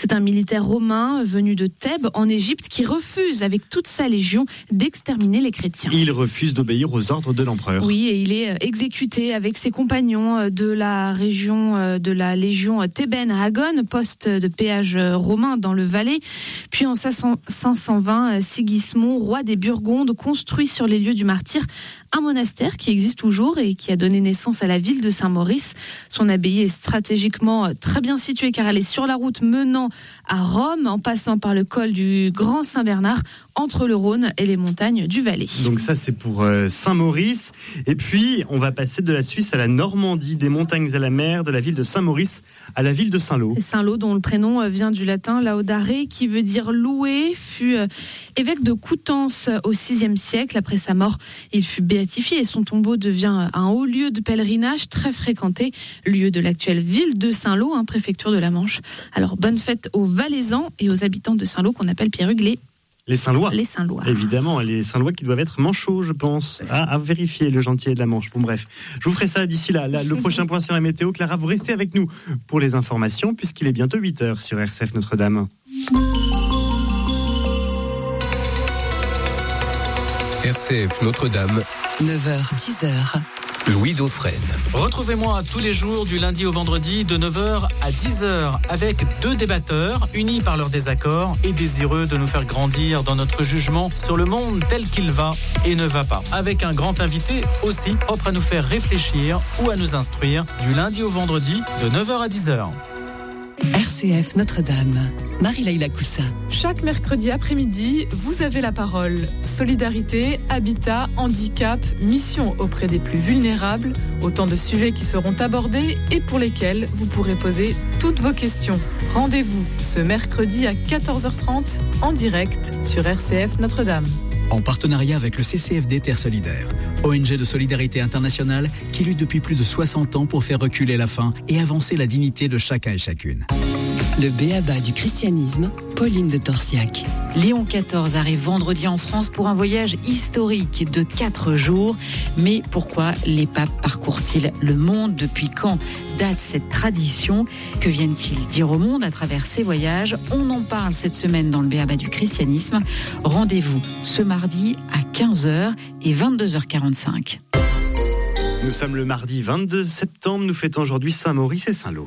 C'est un militaire romain venu de Thèbes en Égypte qui refuse avec toute sa légion d'exterminer les chrétiens. Il refuse d'obéir aux ordres de l'empereur. Oui, et il est exécuté avec ses compagnons de la région de la légion thébaine à Agone, poste de péage romain dans le Valais. Puis en 520, Sigismond, roi des Burgondes, construit sur les lieux du martyr un monastère qui existe toujours et qui a donné naissance à la ville de Saint-Maurice. Son abbaye est stratégiquement très bien située car elle est sur la route menant à Rome en passant par le col du Grand Saint-Bernard entre le Rhône et les montagnes du Valais. Donc ça c'est pour Saint-Maurice. Et puis on va passer de la Suisse à la Normandie, des montagnes à la mer, de la ville de Saint-Maurice à la ville de Saint-Lô. Saint-Lô, dont le prénom vient du latin laudare, qui veut dire louer, fut évêque de Coutances au VIe siècle. Après sa mort, il fut béatifié et son tombeau devient un haut lieu de pèlerinage très fréquenté, lieu de l'actuelle ville de Saint-Lô, préfecture de la Manche. Alors bonne fête aux Valaisans et aux habitants de Saint-Lô qu'on appelle Pierrugue les Saint-Lois. Les Saint-Lois. Évidemment, les Saint-Lois qui doivent être manchots, je pense. À vérifier le gentillet de la Manche. Bon, bref. Je vous ferai ça d'ici là. Le prochain point sur la météo. Clara, vous restez avec nous pour les informations, puisqu'il est bientôt 8h sur RCF Notre-Dame. RCF Notre-Dame. 9h-10h. Louis Dauphren. Retrouvez-moi tous les jours du lundi au vendredi de 9h à 10h avec deux débatteurs unis par leur désaccord et désireux de nous faire grandir dans notre jugement sur le monde tel qu'il va et ne va pas. Avec un grand invité aussi propre à nous faire réfléchir ou à nous instruire du lundi au vendredi de 9h à 10h. RCF Notre-Dame. Marie-Laïla Coussa. Chaque mercredi après-midi, vous avez la parole. Solidarité, habitat, handicap, mission auprès des plus vulnérables. Autant de sujets qui seront abordés et pour lesquels vous pourrez poser toutes vos questions. Rendez-vous ce mercredi à 14h30 en direct sur RCF Notre-Dame. En partenariat avec le CCFD Terre Solidaire, ONG de solidarité internationale qui lutte depuis plus de 60 ans pour faire reculer la faim et avancer la dignité de chacun et chacune. Le b.a.-ba du christianisme, Pauline de Torsiac. Léon XIV arrive vendredi en France pour un voyage historique de 4 jours. Mais pourquoi les papes parcourent-ils le monde ? Depuis quand date cette tradition ? Que viennent-ils dire au monde à travers ces voyages ? On en parle cette semaine dans le b.a.-ba du christianisme. Rendez-vous ce mardi à 15h et 22h45. Nous sommes le mardi 22 septembre. Nous fêtons aujourd'hui Saint-Maurice et Saint-Lô.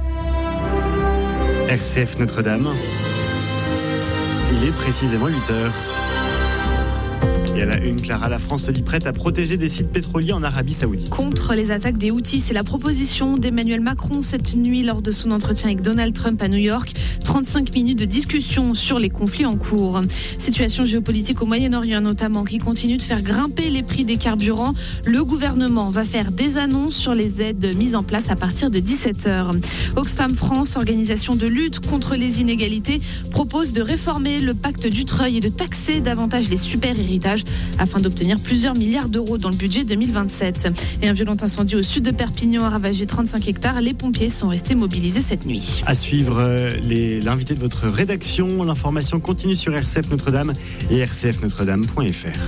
RCF Notre-Dame. Il est précisément 8h. Et à la une, Clara, la France se dit prête à protéger des sites pétroliers en Arabie Saoudite. Contre les attaques des Houthis, c'est la proposition d'Emmanuel Macron cette nuit lors de son entretien avec Donald Trump à New York. 35 minutes de discussion sur les conflits en cours. Situation géopolitique au Moyen-Orient notamment qui continue de faire grimper les prix des carburants. Le gouvernement va faire des annonces sur les aides mises en place à partir de 17h. Oxfam France, organisation de lutte contre les inégalités, propose de réformer le pacte Dutreil et de taxer davantage les super-héritages afin d'obtenir plusieurs milliards d'euros dans le budget 2027. Et un violent incendie au sud de Perpignan a ravagé 35 hectares. Les pompiers sont restés mobilisés cette nuit. À suivre l'invité de votre rédaction. L'information continue sur RCF Notre-Dame et rcfnotredame.fr.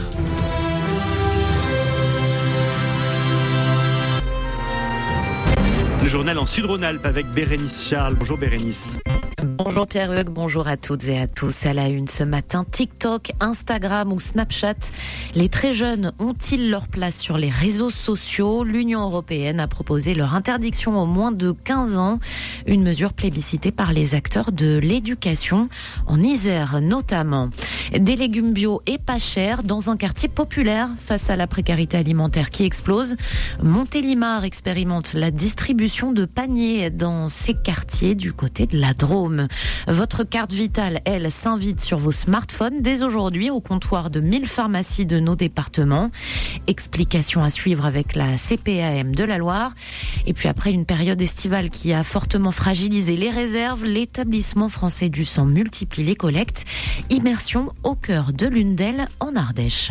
Le journal en Sud-Rhône-Alpes avec Bérénice Charles. Bonjour Bérénice. Bonjour Pierre-Hugues, bonjour à toutes et à tous. À la une ce matin, TikTok, Instagram ou Snapchat, les très jeunes ont-ils leur place sur les réseaux sociaux ? L'Union européenne a proposé leur interdiction aux moins de 15 ans, une mesure plébiscitée par les acteurs de l'éducation, en Isère notamment. Des légumes bio et pas chers dans un quartier populaire face à la précarité alimentaire qui explose. Montélimar expérimente la distribution de paniers dans ces quartiers du côté de la Drôme. Votre carte vitale, elle, s'invite sur vos smartphones dès aujourd'hui au comptoir de 1000 pharmacies de nos départements. Explication à suivre avec la CPAM de la Loire. Et puis après une période estivale qui a fortement fragilisé les réserves, l'établissement français du sang multiplie les collectes. Immersion au cœur de l'une d'elles en Ardèche.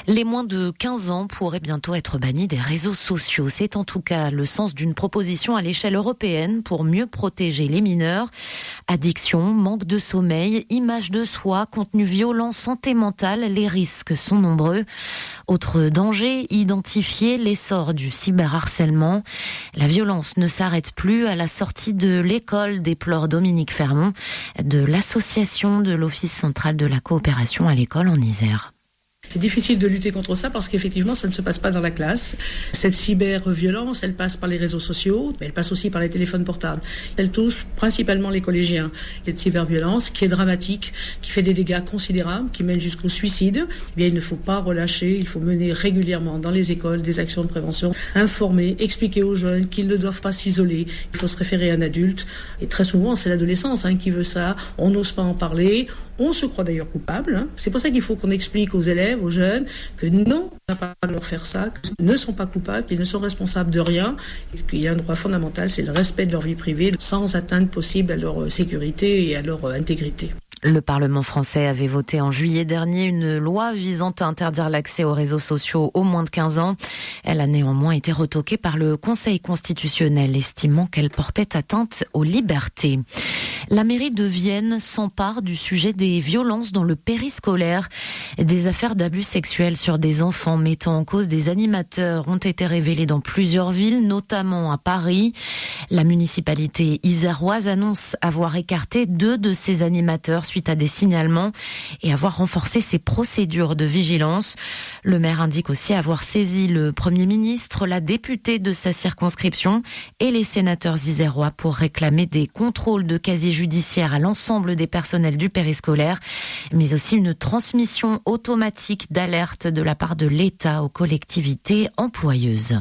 Les moins de 15 ans pourraient bientôt être bannis des réseaux sociaux. C'est en tout cas le sens d'une proposition à l'échelle européenne pour mieux protéger les mineurs. Addiction, manque de sommeil, image de soi, contenu violent, santé mentale, les risques sont nombreux. Autre danger, identifier l'essor du cyberharcèlement. La violence ne s'arrête plus. À la sortie de l'école, déplore Dominique Fermont de l'association de l'Office central de la coopération à l'école en Isère. C'est difficile de lutter contre ça parce qu'effectivement, ça ne se passe pas dans la classe. Cette cyber-violence, elle passe par les réseaux sociaux, mais elle passe aussi par les téléphones portables. Elle touche principalement les collégiens. Cette cyber-violence qui est dramatique, qui fait des dégâts considérables, qui mène jusqu'au suicide, eh bien, il ne faut pas relâcher, il faut mener régulièrement dans les écoles des actions de prévention, informer, expliquer aux jeunes qu'ils ne doivent pas s'isoler. Il faut se référer à un adulte. Et très souvent, c'est l'adolescence qui veut ça. On n'ose pas en parler. On se croit d'ailleurs coupable. C'est pour ça qu'il faut qu'on explique aux élèves, aux jeunes, que non, on n'a pas le droit de leur faire ça, qu'ils ne sont pas coupables, qu'ils ne sont responsables de rien, et qu'il y a un droit fondamental, c'est le respect de leur vie privée, sans atteinte possible à leur sécurité et à leur intégrité. Le Parlement français avait voté en juillet dernier une loi visant à interdire l'accès aux réseaux sociaux aux moins de 15 ans. Elle a néanmoins été retoquée par le Conseil constitutionnel, estimant qu'elle portait atteinte aux libertés. La mairie de Vienne s'empare du sujet des violences dans le périscolaire. Des affaires d'abus sexuels sur des enfants mettant en cause des animateurs ont été révélées dans plusieurs villes, notamment à Paris. La municipalité iséroise annonce avoir écarté 2 de ses animateurs suite à des signalements et avoir renforcé ses procédures de vigilance. Le maire indique aussi avoir saisi le Premier ministre, la députée de sa circonscription et les sénateurs isérois pour réclamer des contrôles de casier judiciaire à l'ensemble des personnels du périscolaire, mais aussi une transmission automatique d'alerte de la part de l'État aux collectivités employeuses.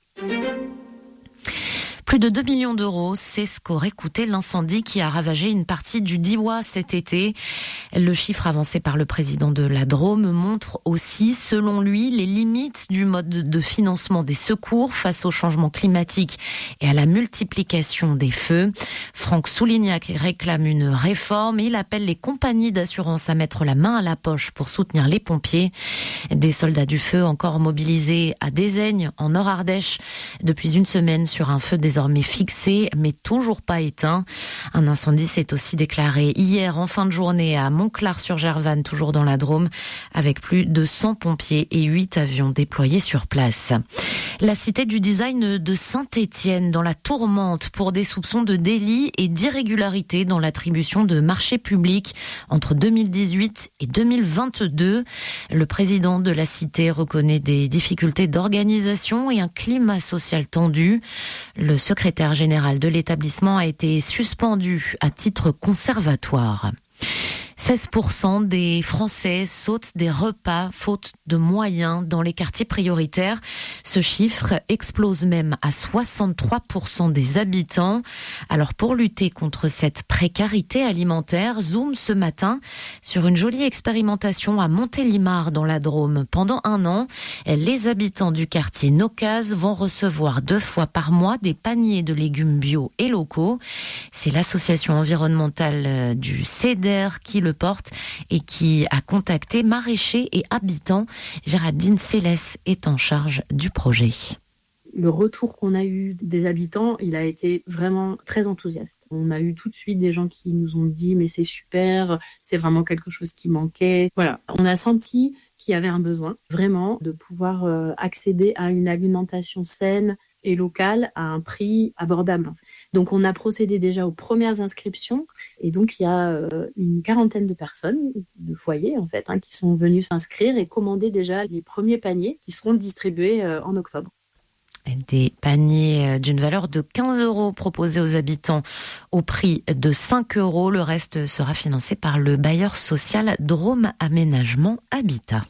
Plus de 2 millions d'euros, c'est ce qu'aurait coûté l'incendie qui a ravagé une partie du Diois cet été. Le chiffre avancé par le président de la Drôme montre aussi, selon lui, les limites du mode de financement des secours face au changement climatique et à la multiplication des feux. Franck Soulignac réclame une réforme et il appelle les compagnies d'assurance à mettre la main à la poche pour soutenir les pompiers. Des soldats du feu encore mobilisés à Dézaigne, en Nord-Ardèche, depuis une semaine sur un feu désormais fixé, mais toujours pas éteint. Un incendie s'est aussi déclaré hier en fin de journée à Montclar-sur-Gervanne, toujours dans la Drôme, avec plus de 100 pompiers et 8 avions déployés sur place. La cité du design de Saint-Étienne dans la tourmente pour des soupçons de délit et d'irrégularité dans l'attribution de marchés publics entre 2018 et 2022. Le président de la cité reconnaît des difficultés d'organisation et un climat social tendu. Le secrétaire général de l'établissement a été suspendu à titre conservatoire. 16% des Français sautent des repas faute de moyens dans les quartiers prioritaires. Ce chiffre explose même à 63% des habitants. Alors pour lutter contre cette précarité alimentaire, Zoom ce matin sur une jolie expérimentation à Montélimar dans la Drôme. Pendant 1 an, les habitants du quartier Nocaz vont recevoir 2 fois par mois des paniers de légumes bio et locaux. C'est l'association environnementale du CEDER qui le porte et qui a contacté maraîchers et habitants. Géraldine Célès est en charge du projet. Le retour qu'on a eu des habitants, il a été vraiment très enthousiaste. On a eu tout de suite des gens qui nous ont dit « mais c'est super, c'est vraiment quelque chose qui manquait ». Voilà, on a senti qu'il y avait un besoin vraiment de pouvoir accéder à une alimentation saine et locale à un prix abordable. Donc on a procédé déjà aux premières inscriptions et donc il y a une quarantaine de personnes, de foyers en fait, qui sont venus s'inscrire et commander déjà les premiers paniers qui seront distribués en octobre. Des paniers d'une valeur de 15 € proposés aux habitants au prix de 5 €. Le reste sera financé par le bailleur social Drôme Aménagement Habitat.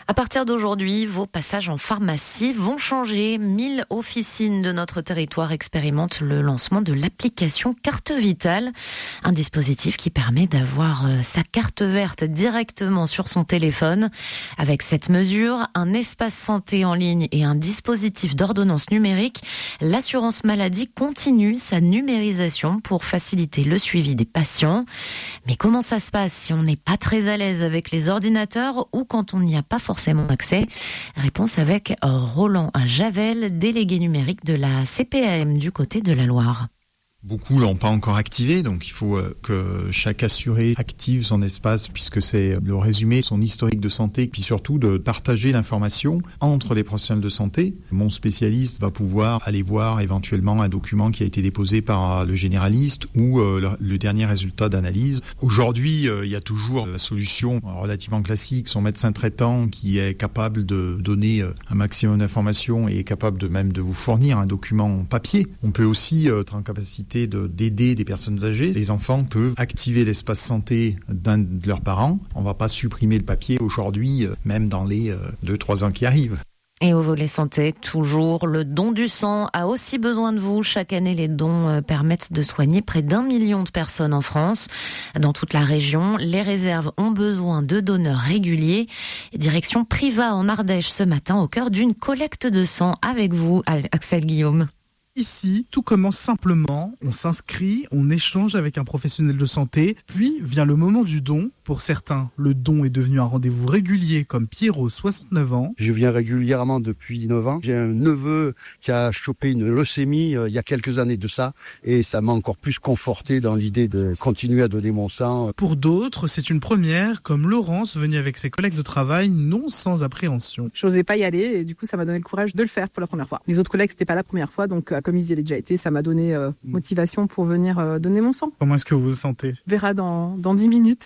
À partir d'aujourd'hui, vos passages en pharmacie vont changer. 1000 officines de notre territoire expérimentent le lancement de l'application Carte Vitale, un dispositif qui permet d'avoir sa carte verte directement sur son téléphone. Avec cette mesure, un espace santé en ligne et un dispositif d'ordonnance numérique, l'assurance maladie continue sa numérisation pour faciliter le suivi des patients. Mais comment ça se passe si on n'est pas très à l'aise avec les ordinateurs ou quand on n'y a pas forcément accès? Réponse avec Roland Javel, délégué numérique de la CPAM du côté de la Loire. Beaucoup l'ont pas encore activé, donc il faut que chaque assuré active son espace puisque c'est le résumé, son historique de santé, puis surtout de partager l'information entre les professionnels de santé. Mon spécialiste va pouvoir aller voir éventuellement un document qui a été déposé par le généraliste ou le dernier résultat d'analyse. Aujourd'hui, il y a toujours la solution relativement classique, son médecin traitant qui est capable de donner un maximum d'informations et est capable même de vous fournir un document papier. On peut aussi être en capacité d'aider des personnes âgées. Les enfants peuvent activer l'espace santé d'un de leurs parents. On ne va pas supprimer le papier aujourd'hui, même dans les 2-3 ans qui arrivent. Et au volet santé, toujours, le don du sang a aussi besoin de vous. Chaque année, les dons permettent de soigner près d'1 million de personnes en France. Dans toute la région, les réserves ont besoin de donneurs réguliers. Direction Privas en Ardèche ce matin, au cœur d'une collecte de sang avec vous, Axel Guillaume. Ici, tout commence simplement, on s'inscrit, on échange avec un professionnel de santé, puis vient le moment du don. Pour certains, le don est devenu un rendez-vous régulier comme Pierrot, 69 ans. Je viens régulièrement depuis 9 ans. J'ai un neveu qui a chopé une leucémie il y a quelques années de ça et ça m'a encore plus conforté dans l'idée de continuer à donner mon sang. Pour d'autres, c'est une première, comme Laurence, venue avec ses collègues de travail, non sans appréhension. Je n'osais pas y aller et du coup ça m'a donné le courage de le faire pour la première fois. Les autres collègues, c'était pas la première fois, donc comme ils y avaient déjà été, ça m'a donné motivation pour venir donner mon sang. Comment est-ce que vous vous sentez ? On verra dans 10 minutes.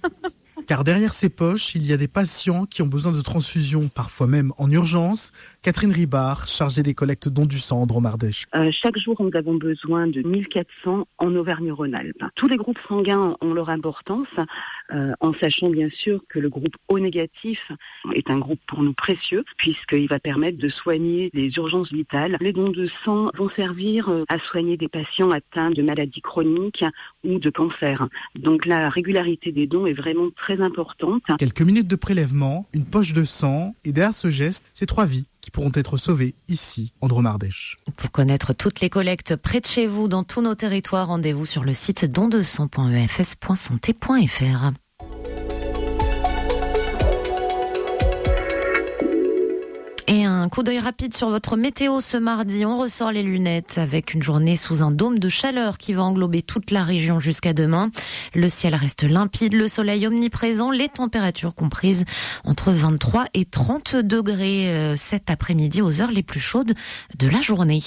Car derrière ces poches, il y a des patients qui ont besoin de transfusion, parfois même en urgence. Catherine Ribard, chargée des collectes dons du sang en Drôme-Ardèche. Chaque jour, nous avons besoin de 1400 en Auvergne-Rhône-Alpes. Tous les groupes sanguins ont leur importance, en sachant bien sûr que le groupe O négatif est un groupe pour nous précieux, puisqu'il va permettre de soigner les urgences vitales. Les dons de sang vont servir à soigner des patients atteints de maladies chroniques ou de cancer. Donc la régularité des dons est vraiment très importante. Quelques minutes de prélèvement, une poche de sang, et derrière ce geste, c'est 3 vies qui pourront être sauvées ici, en Drôme-Ardèche. Pour connaître toutes les collectes près de chez vous, dans tous nos territoires, rendez-vous sur le site dondesang.efs.santé.fr. Et un coup d'œil rapide sur votre météo ce mardi. On ressort les lunettes avec une journée sous un dôme de chaleur qui va englober toute la région jusqu'à demain. Le ciel reste limpide, le soleil omniprésent, les températures comprises entre 23 et 30 degrés cet après-midi aux heures les plus chaudes de la journée.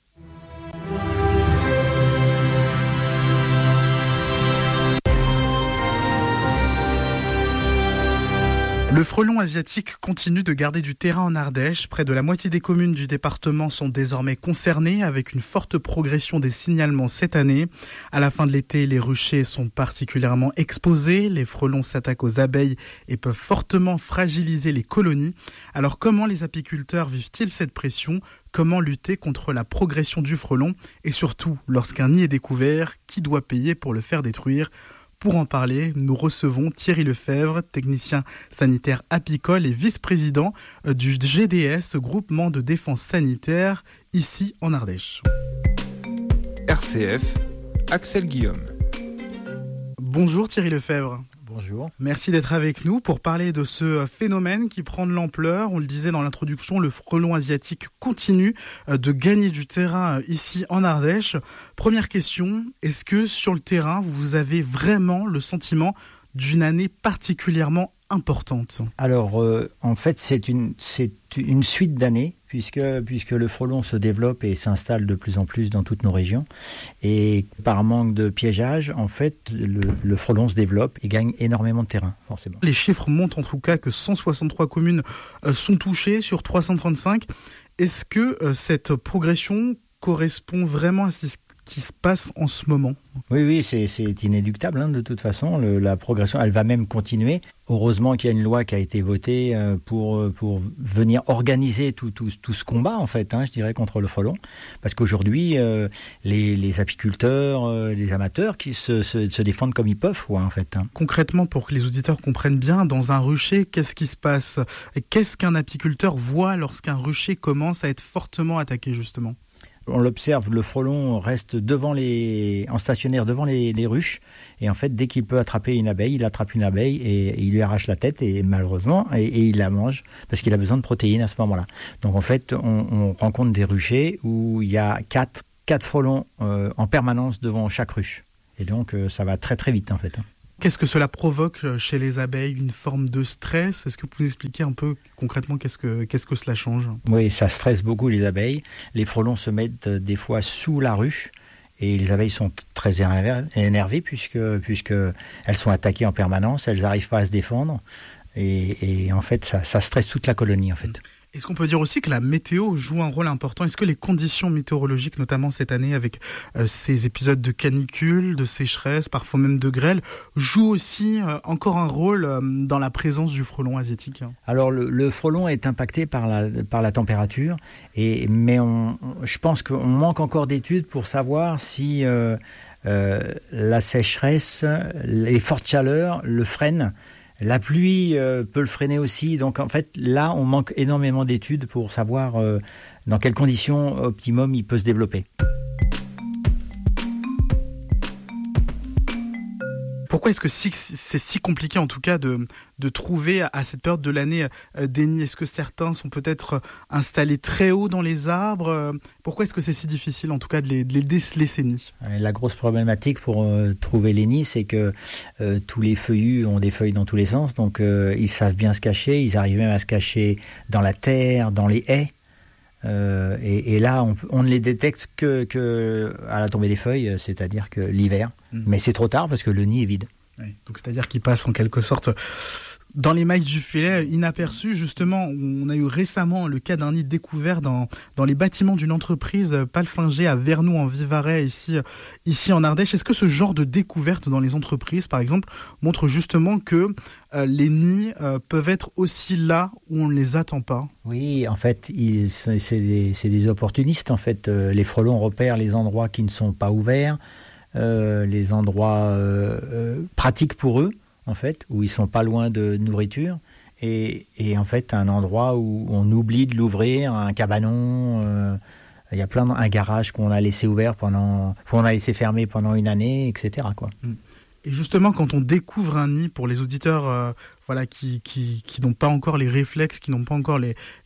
Le frelon asiatique continue de garder du terrain en Ardèche. Près de la moitié des communes du département sont désormais concernées, avec une forte progression des signalements cette année. À la fin de l'été, les ruchers sont particulièrement exposés. Les frelons s'attaquent aux abeilles et peuvent fortement fragiliser les colonies. Alors comment les apiculteurs vivent-ils cette pression ? Comment lutter contre la progression du frelon ? Et surtout, lorsqu'un nid est découvert, qui doit payer pour le faire détruire ? Pour en parler, nous recevons Thierry Lefebvre, technicien sanitaire apicole et vice-président du GDS, Groupement de défense sanitaire, ici en Ardèche. RCF, Axel Guillaume. Bonjour Thierry Lefebvre. Bonjour. Merci d'être avec nous pour parler de ce phénomène qui prend de l'ampleur. On le disait dans l'introduction, le frelon asiatique continue de gagner du terrain ici en Ardèche. Première question, est-ce que sur le terrain, vous avez vraiment le sentiment d'une année particulièrement importante ? Alors, en fait, c'est une suite d'années, puisque le frelon se développe et s'installe de plus en plus dans toutes nos régions. Et par manque de piégeage, en fait, le frelon se développe et gagne énormément de terrain, forcément. Les chiffres montrent en tout cas que 163 communes sont touchées sur 335. Est-ce que cette progression correspond vraiment à ce qui se passe en ce moment. Oui, c'est inéluctable de toute façon. La progression, elle va même continuer. Heureusement qu'il y a une loi qui a été votée pour venir organiser tout ce combat, en fait, je dirais, contre le frelon. Parce qu'aujourd'hui, les apiculteurs, les amateurs qui se défendent comme ils peuvent, en fait. Concrètement, pour que les auditeurs comprennent bien, dans un rucher, qu'est-ce qui se passe ? Qu'est-ce qu'un apiculteur voit lorsqu'un rucher commence à être fortement attaqué, justement ? On l'observe, le frelon reste en stationnaire devant les ruches, et en fait, dès qu'il peut attraper une abeille, il attrape une abeille et il lui arrache la tête, et malheureusement, et il la mange, parce qu'il a besoin de protéines à ce moment-là. Donc en fait, on rencontre des ruchers où il y a quatre frelons en permanence devant chaque ruche. Et donc, ça va très très vite, en fait. Qu'est-ce que cela provoque chez les abeilles ? Une forme de stress ? Est-ce que vous pouvez expliquer un peu concrètement qu'est-ce que cela change ? Oui, ça stresse beaucoup les abeilles. Les frelons se mettent des fois sous la ruche et les abeilles sont très énervées puisque elles sont attaquées en permanence, elles n'arrivent pas à se défendre et en fait ça stresse toute la colonie en fait. Est-ce qu'on peut dire aussi que la météo joue un rôle important ? Est-ce que les conditions météorologiques, notamment cette année avec ces épisodes de canicule, de sécheresse, parfois même de grêle, jouent aussi encore un rôle dans la présence du frelon asiatique ? Alors le frelon est impacté par la température, mais je pense qu'on manque encore d'études pour savoir si la sécheresse, les fortes chaleurs le freinent. La pluie peut le freiner aussi. Donc en fait, là, on manque énormément d'études pour savoir dans quelles conditions optimum il peut se développer. Pourquoi est-ce que c'est si compliqué en tout cas de trouver à cette période de l'année des nids ? Est-ce que certains sont peut-être installés très haut dans les arbres ? Pourquoi est-ce que c'est si difficile en tout cas de les déceler ces nids ? La grosse problématique pour trouver les nids, c'est que tous les feuillus ont des feuilles dans tous les sens, donc ils savent bien se cacher, ils arrivent même à se cacher dans la terre, dans les haies. Et là, on ne les détecte que à la tombée des feuilles, c'est-à-dire que l'hiver. Mais c'est trop tard parce que le nid est vide. Oui, donc c'est-à-dire qu'il passe en quelque sorte dans les mailles du filet, inaperçu. Justement, on a eu récemment le cas d'un nid découvert dans les bâtiments d'une entreprise Palfinger à Vernoux en Vivarais, ici en Ardèche. Est-ce que ce genre de découverte dans les entreprises, par exemple, montre justement que les nids peuvent être aussi là où on ne les attend pas ? Oui, en fait, c'est des opportunistes. En fait, les frelons repèrent les endroits qui ne sont pas ouverts, les endroits pratiques pour eux, en fait, où ils sont pas loin de nourriture, et en fait un endroit où on oublie de l'ouvrir, un cabanon, il y a un garage qu'on a laissé ouvert qu'on a laissé fermé pendant une année, etc. quoi. Et justement, quand on découvre un nid, pour les auditeurs qui n'ont pas encore les réflexes, qui n'ont pas encore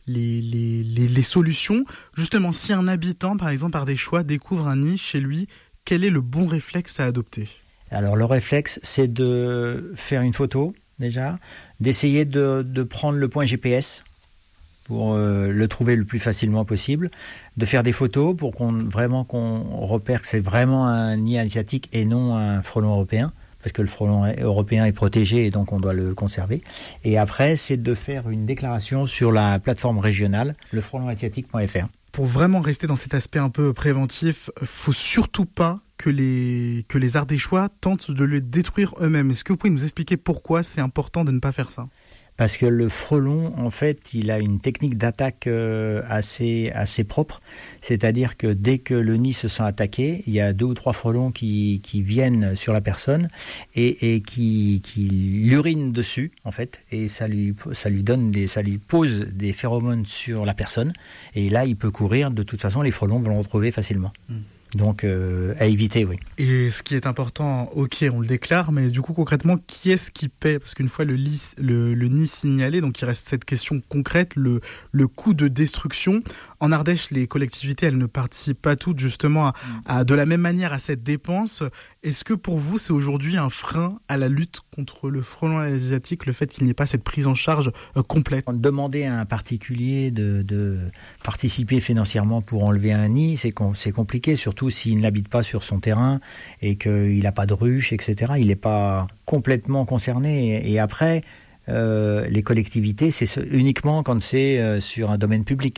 les solutions, justement, si un habitant, par exemple, par des choix, découvre un nid chez lui, quel est le bon réflexe à adopter ? Alors le réflexe, c'est de faire une photo déjà, d'essayer de prendre le point GPS pour le trouver le plus facilement possible, de faire des photos pour qu'on repère que c'est vraiment un nid asiatique et non un frelon européen, parce que le frelon européen est protégé et donc on doit le conserver. Et après, c'est de faire une déclaration sur la plateforme régionale, lefrelonasiatique.fr. Pour vraiment rester dans cet aspect un peu préventif, faut surtout pas que les Ardéchois tentent de le détruire eux-mêmes. Est-ce que vous pouvez nous expliquer pourquoi c'est important de ne pas faire ça ? Parce que le frelon, en fait, il a une technique d'attaque assez propre. C'est-à-dire que dès que le nid se sent attaqué, il y a 2 ou 3 frelons qui viennent sur la personne et qui l'urinent dessus, en fait. Et ça lui pose des phéromones sur la personne. Et là, il peut courir. De toute façon, les frelons vont le retrouver facilement. Donc, à éviter, oui. Et ce qui est important, ok, on le déclare, mais du coup, concrètement, qui est-ce qui paie ? Parce qu'une fois le nid signalé, donc il reste cette question concrète, le coût de destruction. En Ardèche, les collectivités, elles ne participent pas toutes, justement, de la même manière à cette dépense. Est-ce que pour vous, c'est aujourd'hui un frein à la lutte contre le frelon asiatique, le fait qu'il n'y ait pas cette prise en charge complète ? Demander à un particulier de participer financièrement pour enlever un nid, c'est compliqué, surtout s'il n'habite pas sur son terrain et qu'il n'a pas de ruche, etc. Il n'est pas complètement concerné. Et après, les collectivités, c'est uniquement quand c'est sur un domaine public.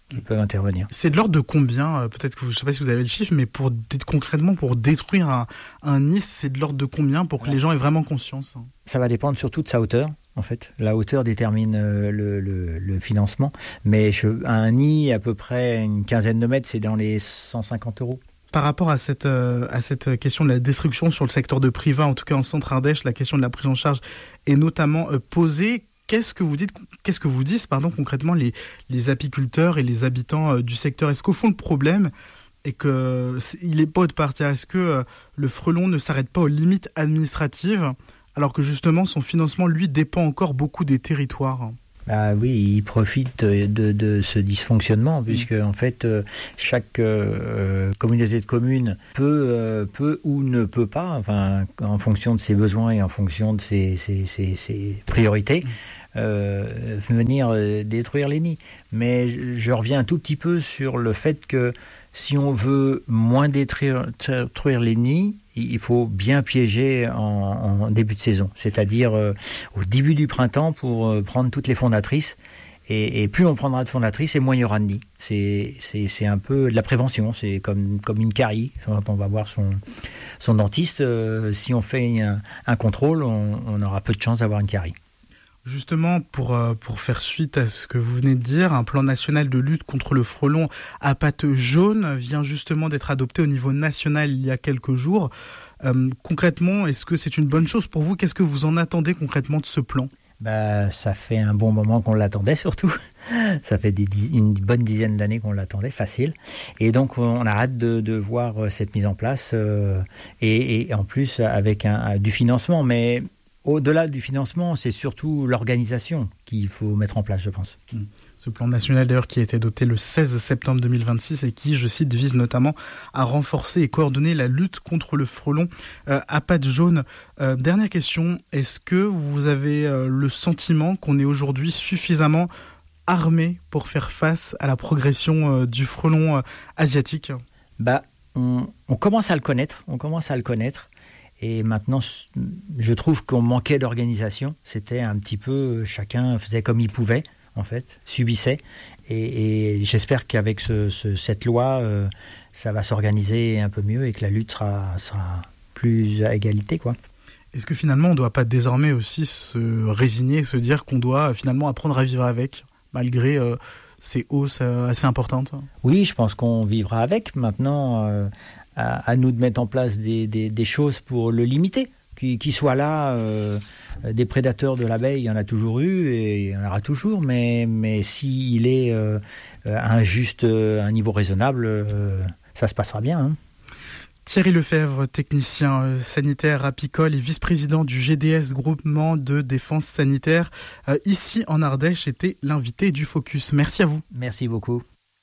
qui peuvent intervenir. C'est de l'ordre de combien, peut-être que je ne sais pas si vous avez le chiffre, mais concrètement pour détruire un nid, c'est de l'ordre de combien pour que les gens aient vraiment conscience? Ça va dépendre surtout de sa hauteur. En fait, la hauteur détermine le financement, mais un nid à peu près une quinzaine de mètres, c'est dans les 150 €. Par rapport à cette question de la destruction sur le secteur de privé, en tout cas en Centre-Ardèche, la question de la prise en charge est notamment posée. Qu'est-ce que vous disent concrètement les apiculteurs et les habitants du secteur? Est-ce qu'au fond le problème est qu'il n'est pas de partir? Est-ce que le frelon ne s'arrête pas aux limites administratives alors que justement son financement lui dépend encore beaucoup des territoires? Ah oui, il profite de ce dysfonctionnement puisque en fait chaque communauté de communes peut ou ne peut pas, enfin en fonction de ses besoins et en fonction de ses priorités, venir détruire les nids. Mais je reviens un tout petit peu sur le fait que si on veut moins détruire les nids, il faut bien piéger en début de saison, c'est-à-dire au début du printemps pour prendre toutes les fondatrices. Et plus on prendra de fondatrices, et moins il y aura de nids. C'est un peu de la prévention, c'est comme une carie. Quand on va voir son dentiste, si on fait un contrôle, on aura peu de chances d'avoir une carie. Justement, pour faire suite à ce que vous venez de dire, un plan national de lutte contre le frelon à pattes jaunes vient justement d'être adopté au niveau national il y a quelques jours. Concrètement, est-ce que c'est une bonne chose pour vous? Qu'est-ce que vous en attendez concrètement de ce plan? Ça fait un bon moment qu'on l'attendait surtout. Ça fait une bonne dizaine d'années qu'on l'attendait, facile. Et donc on a hâte de voir cette mise en place et en plus avec du financement. Mais au-delà du financement, c'est surtout l'organisation qu'il faut mettre en place, je pense. Ce plan national d'ailleurs qui a été adopté le 16 septembre 2026 et qui, je cite, vise notamment à renforcer et coordonner la lutte contre le frelon à pattes jaunes. Dernière question, est-ce que vous avez le sentiment qu'on est aujourd'hui suffisamment armé pour faire face à la progression du frelon asiatique? On commence à le connaître, Et maintenant, je trouve qu'on manquait d'organisation. C'était un petit peu, chacun faisait comme il pouvait, en fait, subissait. Et j'espère qu'avec cette loi, ça va s'organiser un peu mieux et que la lutte sera plus à égalité, quoi. Est-ce que finalement, on ne doit pas désormais aussi se résigner, se dire qu'on doit finalement apprendre à vivre avec, malgré ces hausses assez importantes? Oui, je pense qu'on vivra avec. Maintenant, à nous de mettre en place des choses pour le limiter. Qu'il soit là, des prédateurs de l'abeille, il y en a toujours eu et il y en aura toujours, mais s'il est à un niveau raisonnable, ça se passera bien. Hein. Thierry Lefebvre, technicien sanitaire apicole et vice-président du GDS, Groupement de Défense Sanitaire, ici en Ardèche, était l'invité du Focus. Merci à vous. Merci beaucoup.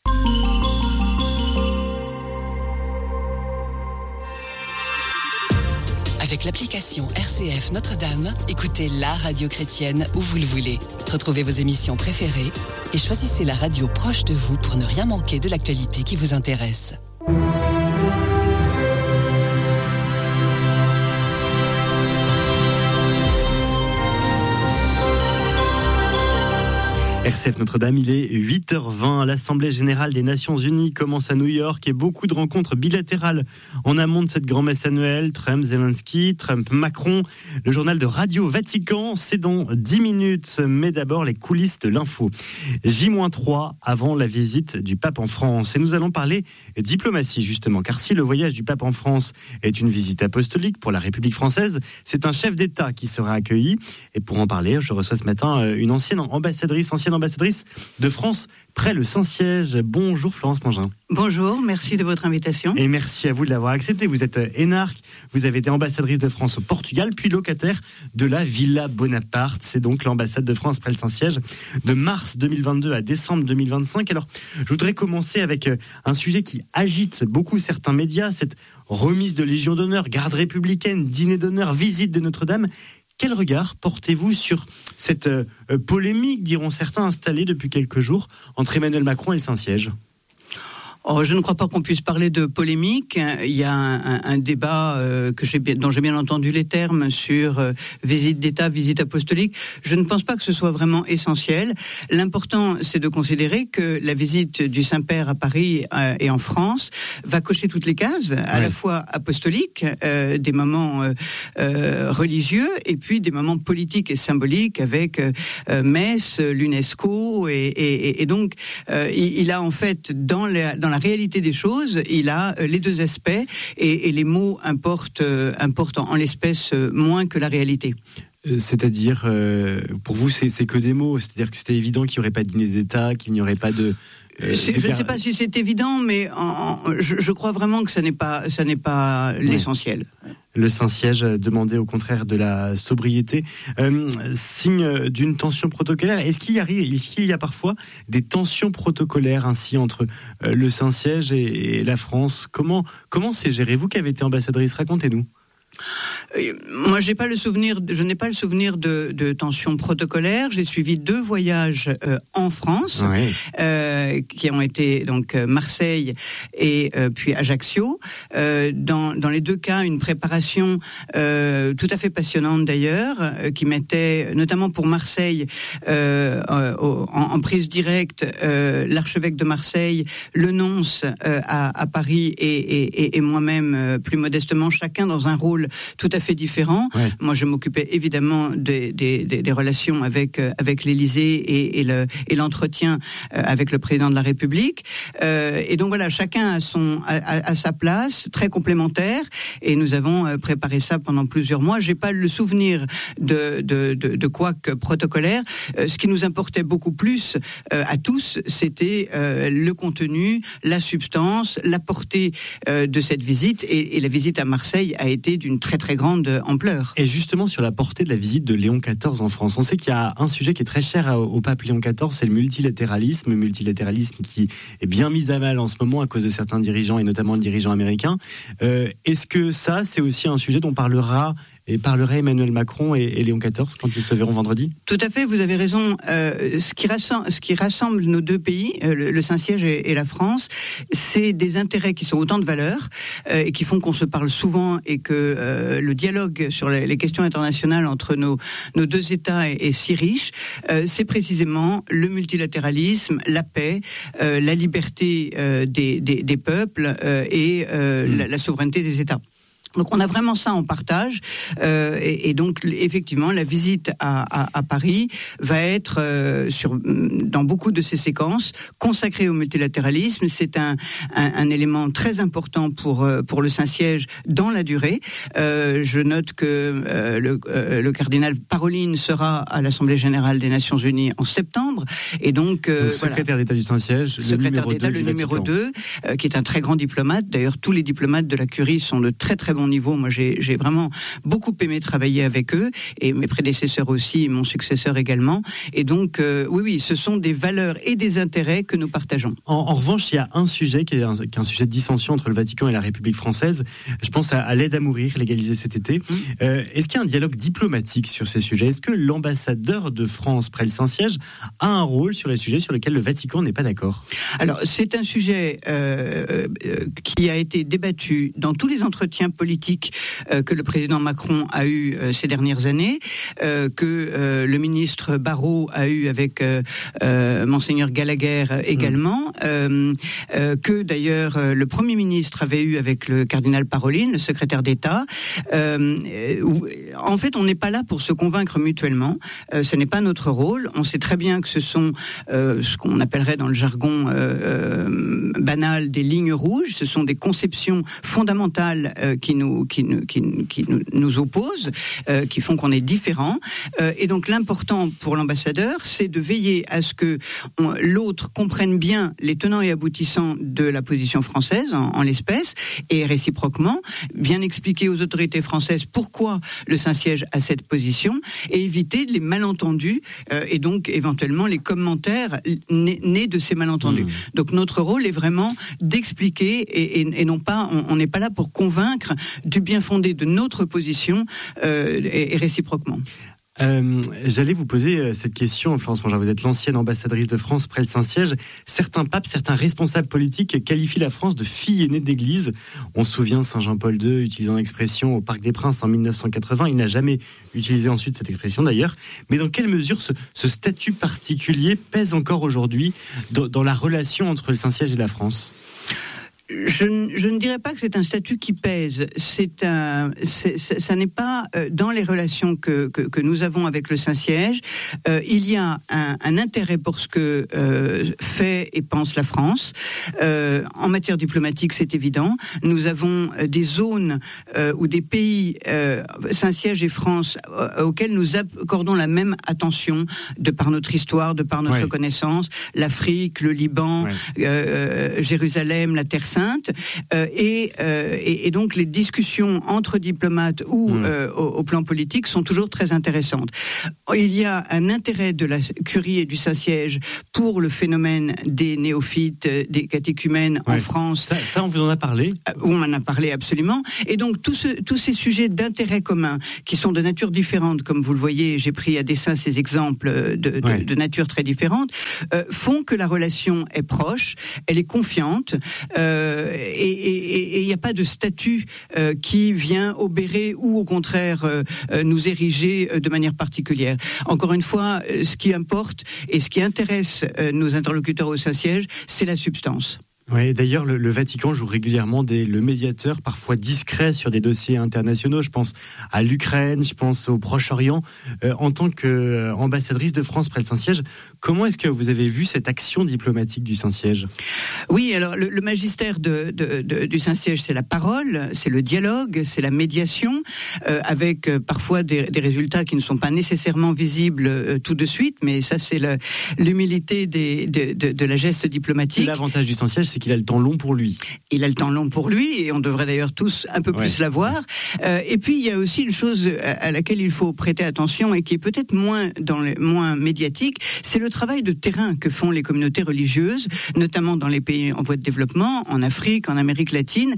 Avec l'application RCF Notre-Dame, écoutez la radio chrétienne où vous le voulez. Retrouvez vos émissions préférées et choisissez la radio proche de vous pour ne rien manquer de l'actualité qui vous intéresse. RCF Notre-Dame, il est 8h20. L'Assemblée Générale des Nations Unies commence à New York et beaucoup de rencontres bilatérales en amont de cette grand-messe annuelle. Trump-Zelensky, Trump-Macron. Le journal de Radio Vatican, c'est dans 10 minutes. Mais d'abord, les coulisses de l'info. J-3 avant la visite du pape en France. Et nous allons parler diplomatie, justement. Car si le voyage du pape en France est une visite apostolique pour la République française, c'est un chef d'État qui sera accueilli. Et pour en parler, je reçois ce matin une ancienne ambassadrice de France près le Saint-Siège. Bonjour Florence Mangin. Bonjour, merci de votre invitation. Et merci à vous de l'avoir accepté. Vous êtes énarque, vous avez été ambassadrice de France au Portugal, puis locataire de la Villa Bonaparte. C'est donc l'ambassade de France près le Saint-Siège de mars 2022 à décembre 2025. Alors, je voudrais commencer avec un sujet qui agite beaucoup certains médias, cette remise de Légion d'honneur, garde républicaine, dîner d'honneur, visite de Notre-Dame. Quel regard portez-vous sur cette polémique, diront certains, installée depuis quelques jours entre Emmanuel Macron et le Saint-Siège ? Je ne crois pas qu'on puisse parler de polémique. Il y a un débat dont j'ai bien entendu les termes sur visite d'État, visite apostolique. Je ne pense pas que ce soit vraiment essentiel. L'important, c'est de considérer que la visite du Saint-Père à Paris et en France va cocher toutes les cases, à la fois apostoliques, des moments religieux, et puis des moments politiques et symboliques avec Metz, l'UNESCO, et donc il a en fait dans la réalité des choses, il a les deux aspects, et les mots importent en l'espèce moins que la réalité. C'est-à-dire, pour vous, c'est que des mots. C'est-à-dire que c'était évident qu'il n'y aurait pas de dîner d'État, qu'il n'y aurait pas de... je ne sais pas si c'est évident, mais je crois vraiment que ça n'est pas l'essentiel. Le Saint-Siège demandait au contraire de la sobriété. Signe d'une tension protocolaire. Est-ce qu'il y a parfois des tensions protocolaires ainsi entre le Saint-Siège et la France ? Comment c'est géré ? Vous qui avez été ambassadrice, racontez-nous. Moi, je n'ai pas le souvenir de tensions protocolaires. J'ai suivi 2 voyages en France, qui ont été donc Marseille et puis Ajaccio. Dans les 2 cas, une préparation tout à fait passionnante d'ailleurs, qui mettait notamment pour Marseille en prise directe l'archevêque de Marseille, le nonce à Paris et moi-même plus modestement, chacun dans un rôle tout à fait différent. Moi, je m'occupais évidemment des relations avec l'Élysée et l'entretien avec le président de la République. Et donc voilà, chacun a sa place, très complémentaire. Et nous avons préparé ça pendant plusieurs mois. J'ai pas le souvenir de couac protocolaire. Ce qui nous importait beaucoup plus à tous, c'était le contenu, la substance, la portée de cette visite. Et la visite à Marseille a été d'une très très grande ampleur. Et justement sur la portée de la visite de Léon XIV en France, on sait qu'il y a un sujet qui est très cher au pape Léon XIV, c'est le multilatéralisme qui est bien mis à mal en ce moment à cause de certains dirigeants et notamment le dirigeant américain. Est-ce que ça, c'est aussi un sujet dont parlera Emmanuel Macron et Léon XIV quand ils se verront vendredi ? Tout à fait, vous avez raison. Ce qui rassemble nos 2 pays, le Saint-Siège et la France, c'est des intérêts qui sont autant de valeurs et qui font qu'on se parle souvent et que le dialogue sur les questions internationales entre nos 2 États est si riche. C'est précisément le multilatéralisme, la paix, la liberté des peuples et la souveraineté des États. Donc on a vraiment ça en partage, et donc effectivement la visite à Paris va être dans beaucoup de ces séquences consacrée au multilatéralisme. C'est un élément très important pour le Saint-Siège dans la durée. Je note que le cardinal Parolin sera à l'Assemblée générale des Nations Unies en septembre, et donc secrétaire d'État du Saint-Siège, le numéro 2, qui est un très grand diplomate. D'ailleurs, tous les diplomates de la Curie sont de très très bons niveau. Moi, j'ai vraiment beaucoup aimé travailler avec eux, et mes prédécesseurs aussi, et mon successeur également. Et donc, oui, ce sont des valeurs et des intérêts que nous partageons. En revanche, il y a un sujet qui est un sujet de dissension entre le Vatican et la République française. Je pense à l'aide à mourir, légalisée cet été. Est-ce qu'il y a un dialogue diplomatique sur ces sujets ? Est-ce que l'ambassadeur de France près le Saint-Siège a un rôle sur les sujets sur lesquels le Vatican n'est pas d'accord ? Alors, c'est un sujet qui a été débattu dans tous les entretiens politiques que le président Macron a eu ces dernières années, que le ministre Barrot a eu avec Monseigneur Gallagher également, que d'ailleurs le Premier ministre avait eu avec le cardinal Parolin, le secrétaire d'État. En fait, on n'est pas là pour se convaincre mutuellement. Ce n'est pas notre rôle. On sait très bien que ce sont ce qu'on appellerait dans le jargon banal des lignes rouges. Ce sont des conceptions fondamentales qui nous opposent, qui font qu'on est différents. Et donc l'important pour l'ambassadeur, c'est de veiller à ce que l'autre comprenne bien les tenants et aboutissants de la position française, en l'espèce, et réciproquement, bien expliquer aux autorités françaises pourquoi le Saint-Siège a cette position, et éviter les malentendus, et donc éventuellement les commentaires nés de ces malentendus. Donc notre rôle est vraiment d'expliquer, et non pas, on n'est pas là pour convaincre du bien fondé de notre position, et réciproquement. J'allais vous poser cette question, Florence Mangin. Vous êtes l'ancienne ambassadrice de France près le Saint-Siège. Certains papes, certains responsables politiques qualifient la France de fille aînée d'église. On se souvient Saint Jean-Paul II utilisant l'expression au Parc des Princes en 1980. Il n'a jamais utilisé ensuite cette expression d'ailleurs. Mais dans quelle mesure ce statut particulier pèse encore aujourd'hui dans la relation entre le Saint-Siège et la France ? Je ne dirais pas que c'est un statut qui pèse. Ça n'est pas dans les relations que nous avons avec le Saint-Siège. Il y a un intérêt pour ce que fait et pense la France. En matière diplomatique, c'est évident. Nous avons des zones ou des pays, Saint-Siège et France, auxquels nous accordons la même attention de par notre histoire, de par notre connaissance. L'Afrique, le Liban, Jérusalem, la Terre Sainte. Et donc les discussions entre diplomates ou au plan politique sont toujours très intéressantes. Il y a un intérêt de la Curie et du Saint-Siège pour le phénomène des néophytes, des catéchumènes en France. Ça, on vous en a parlé ? On en a parlé absolument. Et donc tous ces sujets d'intérêt commun qui sont de nature différente, comme vous le voyez, j'ai pris à dessein ces exemples de nature très différente, font que la relation est proche, elle est confiante. Et il n'y a pas de statut qui vient obérer ou au contraire nous ériger de manière particulière. Encore une fois, ce qui importe et ce qui intéresse nos interlocuteurs au Saint-Siège, c'est la substance. Oui, d'ailleurs, le Vatican joue régulièrement le médiateur, parfois discret sur des dossiers internationaux. Je pense à l'Ukraine, je pense au Proche-Orient. En tant qu'ambassadrice de France près le Saint-Siège, comment est-ce que vous avez vu cette action diplomatique du Saint-Siège ? Oui, alors le magistère du Saint-Siège, c'est la parole, c'est le dialogue, c'est la médiation, avec parfois des résultats qui ne sont pas nécessairement visibles tout de suite, mais ça, c'est l'humilité de la geste diplomatique. L'avantage du Saint-Siège, c'est qu'il a le temps long pour lui. Il a le temps long pour lui, et on devrait d'ailleurs tous un peu plus l'avoir. Et puis, il y a aussi une chose à laquelle il faut prêter attention, et qui est peut-être moins médiatique, c'est le travail de terrain que font les communautés religieuses, notamment dans les pays en voie de développement, en Afrique, en Amérique latine,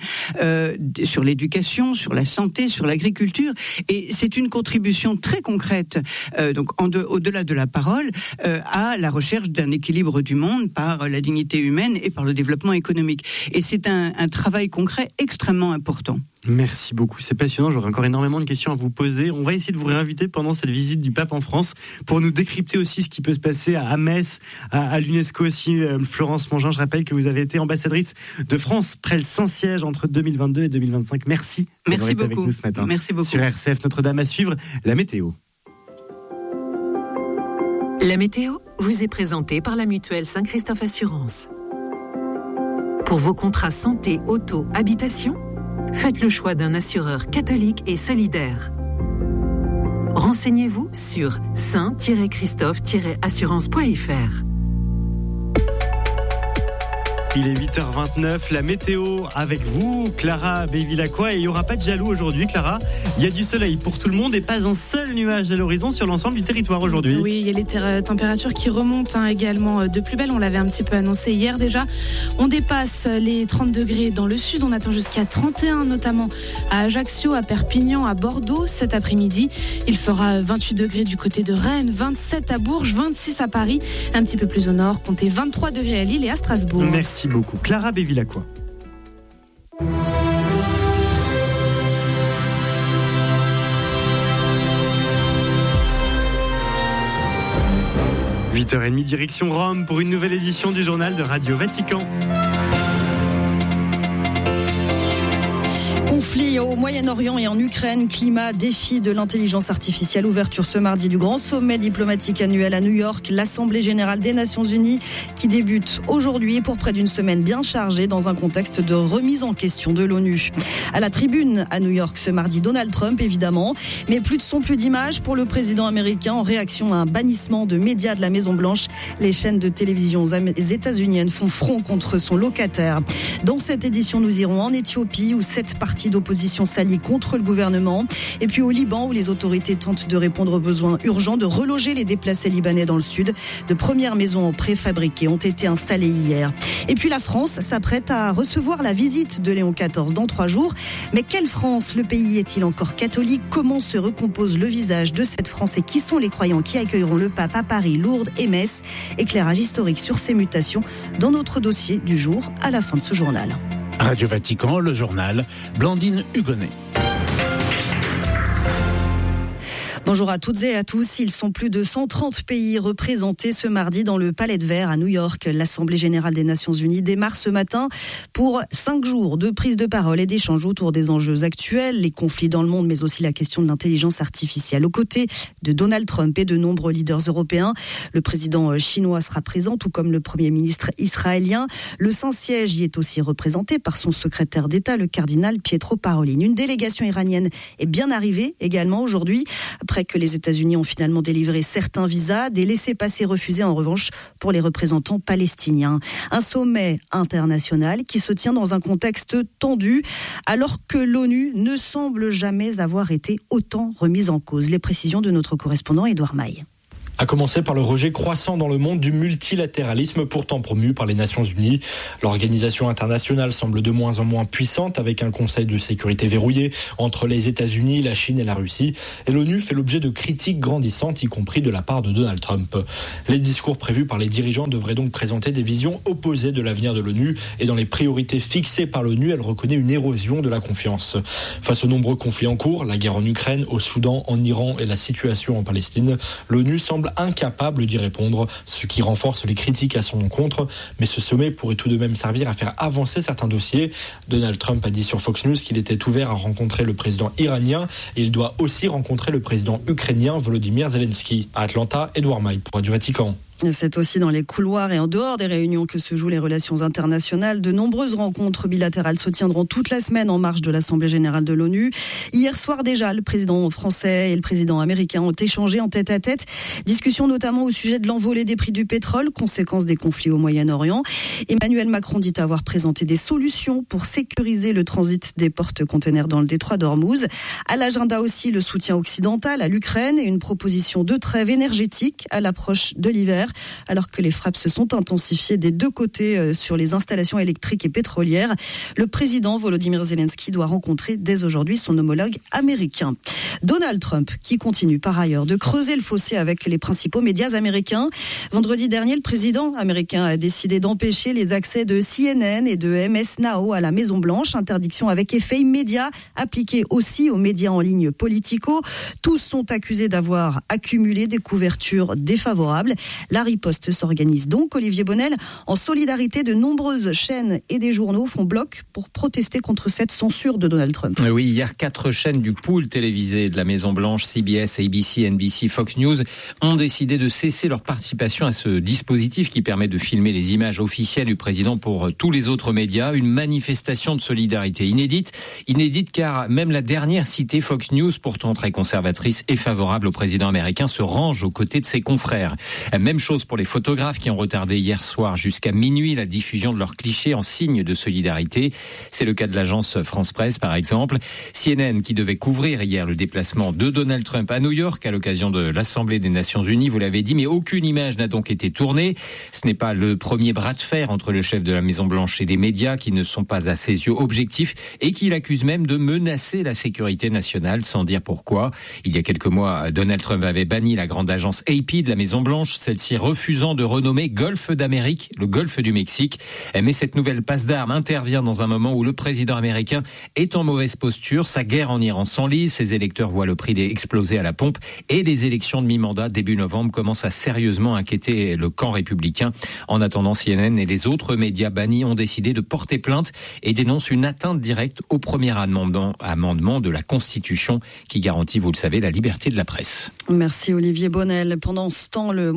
sur l'éducation, sur la santé, sur l'agriculture. Et c'est une contribution très concrète, donc au-delà de la parole, à la recherche d'un équilibre du monde par la dignité humaine et par le développement économique. Et c'est un travail concret extrêmement important. Merci beaucoup, c'est passionnant. J'aurais encore énormément de questions à vous poser. On va essayer de vous réinviter pendant cette visite du pape en France pour nous décrypter aussi ce qui peut se passer à Metz, à l'UNESCO aussi. Florence Mangin, je rappelle que vous avez été ambassadrice de France près le Saint-Siège entre 2022 et 2025. Merci d'avoir été avec nous ce matin. Merci beaucoup. Sur RCF Notre-Dame, à suivre la météo. La météo vous est présentée par la mutuelle Saint-Christophe Assurance. Pour vos contrats santé, auto, habitation, faites le choix d'un assureur catholique et solidaire. Renseignez-vous sur saint-christophe-assurance.fr. Il est 8h29, la météo avec vous, Clara Bévilacqua, et il n'y aura pas de jaloux aujourd'hui, Clara. Il y a du soleil pour tout le monde et pas un seul nuage à l'horizon sur l'ensemble du territoire aujourd'hui. Oui, il y a les températures qui remontent également de plus belle. On l'avait un petit peu annoncé hier déjà. On dépasse les 30 degrés dans le sud. On attend jusqu'à 31, notamment à Ajaccio, à Perpignan, à Bordeaux cet après-midi. Il fera 28 degrés du côté de Rennes, 27 à Bourges, 26 à Paris. Un petit peu plus au nord, comptez 23 degrés à Lille et à Strasbourg. Merci beaucoup. Clara Bévilacqua. « 8h30, direction Rome pour une nouvelle édition du journal de Radio Vatican. » Conflit au Moyen-Orient et en Ukraine, climat, défi de l'intelligence artificielle, ouverture ce mardi du grand sommet diplomatique annuel à New York, l'Assemblée générale des Nations Unies qui débute aujourd'hui pour près d'une semaine bien chargée dans un contexte de remise en question de l'ONU. À la tribune à New York ce mardi, Donald Trump évidemment, mais plus de son, plus d'image pour le président américain en réaction à un bannissement de médias de la Maison-Blanche. Les chaînes de télévision états-uniennes font front contre son locataire. Dans cette édition, nous irons en Éthiopie où 7 partis d'opposition l'opposition s'allie contre le gouvernement. Et puis au Liban, où les autorités tentent de répondre aux besoins urgents de reloger les déplacés libanais dans le sud. De premières maisons préfabriquées ont été installées hier. Et puis la France s'apprête à recevoir la visite de Léon XIV dans 3 jours. Mais quelle France? Le pays est-il encore catholique? Comment se recompose le visage de cette France et qui sont les croyants qui accueilleront le pape à Paris, Lourdes et Metz? Éclairage historique sur ces mutations dans notre dossier du jour à la fin de ce journal. Radio Vatican, le journal, Blandine Hugonnet. Bonjour à toutes et à tous. Ils sont plus de 130 pays représentés ce mardi dans le Palais de Verre à New York. L'Assemblée générale des Nations unies démarre ce matin pour 5 jours de prise de parole et d'échanges autour des enjeux actuels, les conflits dans le monde, mais aussi la question de l'intelligence artificielle. Aux côtés de Donald Trump et de nombreux leaders européens, le président chinois sera présent, tout comme le premier ministre israélien. Le Saint-Siège y est aussi représenté par son secrétaire d'État, le cardinal Pietro Parolin. Une délégation iranienne est bien arrivée également aujourd'hui, après que les États-Unis ont finalement délivré certains visas, des laissez-passer refusés en revanche pour les représentants palestiniens. Un sommet international qui se tient dans un contexte tendu, alors que l'ONU ne semble jamais avoir été autant remise en cause. Les précisions de notre correspondant Édouard Maille. À commencer par le rejet croissant dans le monde du multilatéralisme pourtant promu par les Nations Unies. L'organisation internationale semble de moins en moins puissante avec un conseil de sécurité verrouillé entre les États-Unis, la Chine et la Russie. Et l'ONU fait l'objet de critiques grandissantes, y compris de la part de Donald Trump. Les discours prévus par les dirigeants devraient donc présenter des visions opposées de l'avenir de l'ONU. Et dans les priorités fixées par l'ONU, elle reconnaît une érosion de la confiance. Face aux nombreux conflits en cours, la guerre en Ukraine, au Soudan, en Iran et la situation en Palestine, l'ONU semble incapable d'y répondre, ce qui renforce les critiques à son encontre. Mais ce sommet pourrait tout de même servir à faire avancer certains dossiers. Donald Trump a dit sur Fox News qu'il était ouvert à rencontrer le président iranien et il doit aussi rencontrer le président ukrainien Volodymyr Zelensky. À Atlanta, Édouard Maille pour Radio Vatican. C'est aussi dans les couloirs et en dehors des réunions que se jouent les relations internationales. De nombreuses rencontres bilatérales se tiendront toute la semaine en marge de l'Assemblée générale de l'ONU. Hier soir déjà, le président français et le président américain ont échangé en tête-à-tête. Discussion notamment au sujet de l'envolée des prix du pétrole, conséquence des conflits au Moyen-Orient. Emmanuel Macron dit avoir présenté des solutions pour sécuriser le transit des porte-containers dans le détroit d'Ormuz. À l'agenda aussi le soutien occidental à l'Ukraine et une proposition de trêve énergétique à l'approche de l'hiver, alors que les frappes se sont intensifiées des deux côtés sur les installations électriques et pétrolières. Le président Volodymyr Zelensky doit rencontrer dès aujourd'hui son homologue américain. Donald Trump, qui continue par ailleurs de creuser le fossé avec les principaux médias américains. Vendredi dernier, le président américain a décidé d'empêcher les accès de CNN et de MS Now à la Maison-Blanche. Interdiction avec effet immédiat, appliquée aussi aux médias en ligne Politico. Tous sont accusés d'avoir accumulé des couvertures défavorables. La riposte s'organise donc, Olivier Bonnel, en solidarité. De nombreuses chaînes et des journaux font bloc pour protester contre cette censure de Donald Trump. Oui, hier, 4 chaînes du pool télévisé de la Maison-Blanche, CBS, ABC, NBC, Fox News, ont décidé de cesser leur participation à ce dispositif qui permet de filmer les images officielles du président pour tous les autres médias. Une manifestation de solidarité inédite car même la dernière citée, Fox News, pourtant très conservatrice et favorable au président américain, se range aux côtés de ses confrères. Même chose pour les photographes qui ont retardé hier soir jusqu'à minuit la diffusion de leurs clichés en signe de solidarité. C'est le cas de l'agence France Presse par exemple. CNN qui devait couvrir hier le déplacement de Donald Trump à New York à l'occasion de l'Assemblée des Nations Unies, vous l'avez dit, mais aucune image n'a donc été tournée. Ce n'est pas le premier bras de fer entre le chef de la Maison-Blanche et des médias qui ne sont pas à ses yeux objectifs et qui l'accusent même de menacer la sécurité nationale sans dire pourquoi. Il y a quelques mois, Donald Trump avait banni la grande agence AP de la Maison-Blanche, celle-ci refusant de renommer Golfe d'Amérique, le Golfe du Mexique. Mais cette nouvelle passe d'armes intervient dans un moment où le président américain est en mauvaise posture. Sa guerre en Iran s'enlise, ses électeurs voient le prix exploser à la pompe et les élections de mi-mandat début novembre commencent à sérieusement inquiéter le camp républicain. En attendant, CNN et les autres médias bannis ont décidé de porter plainte et dénoncent une atteinte directe au premier amendement de la Constitution qui garantit, vous le savez, la liberté de la presse. Merci Olivier Bonnel. Pendant ce temps, le Moyen-Orient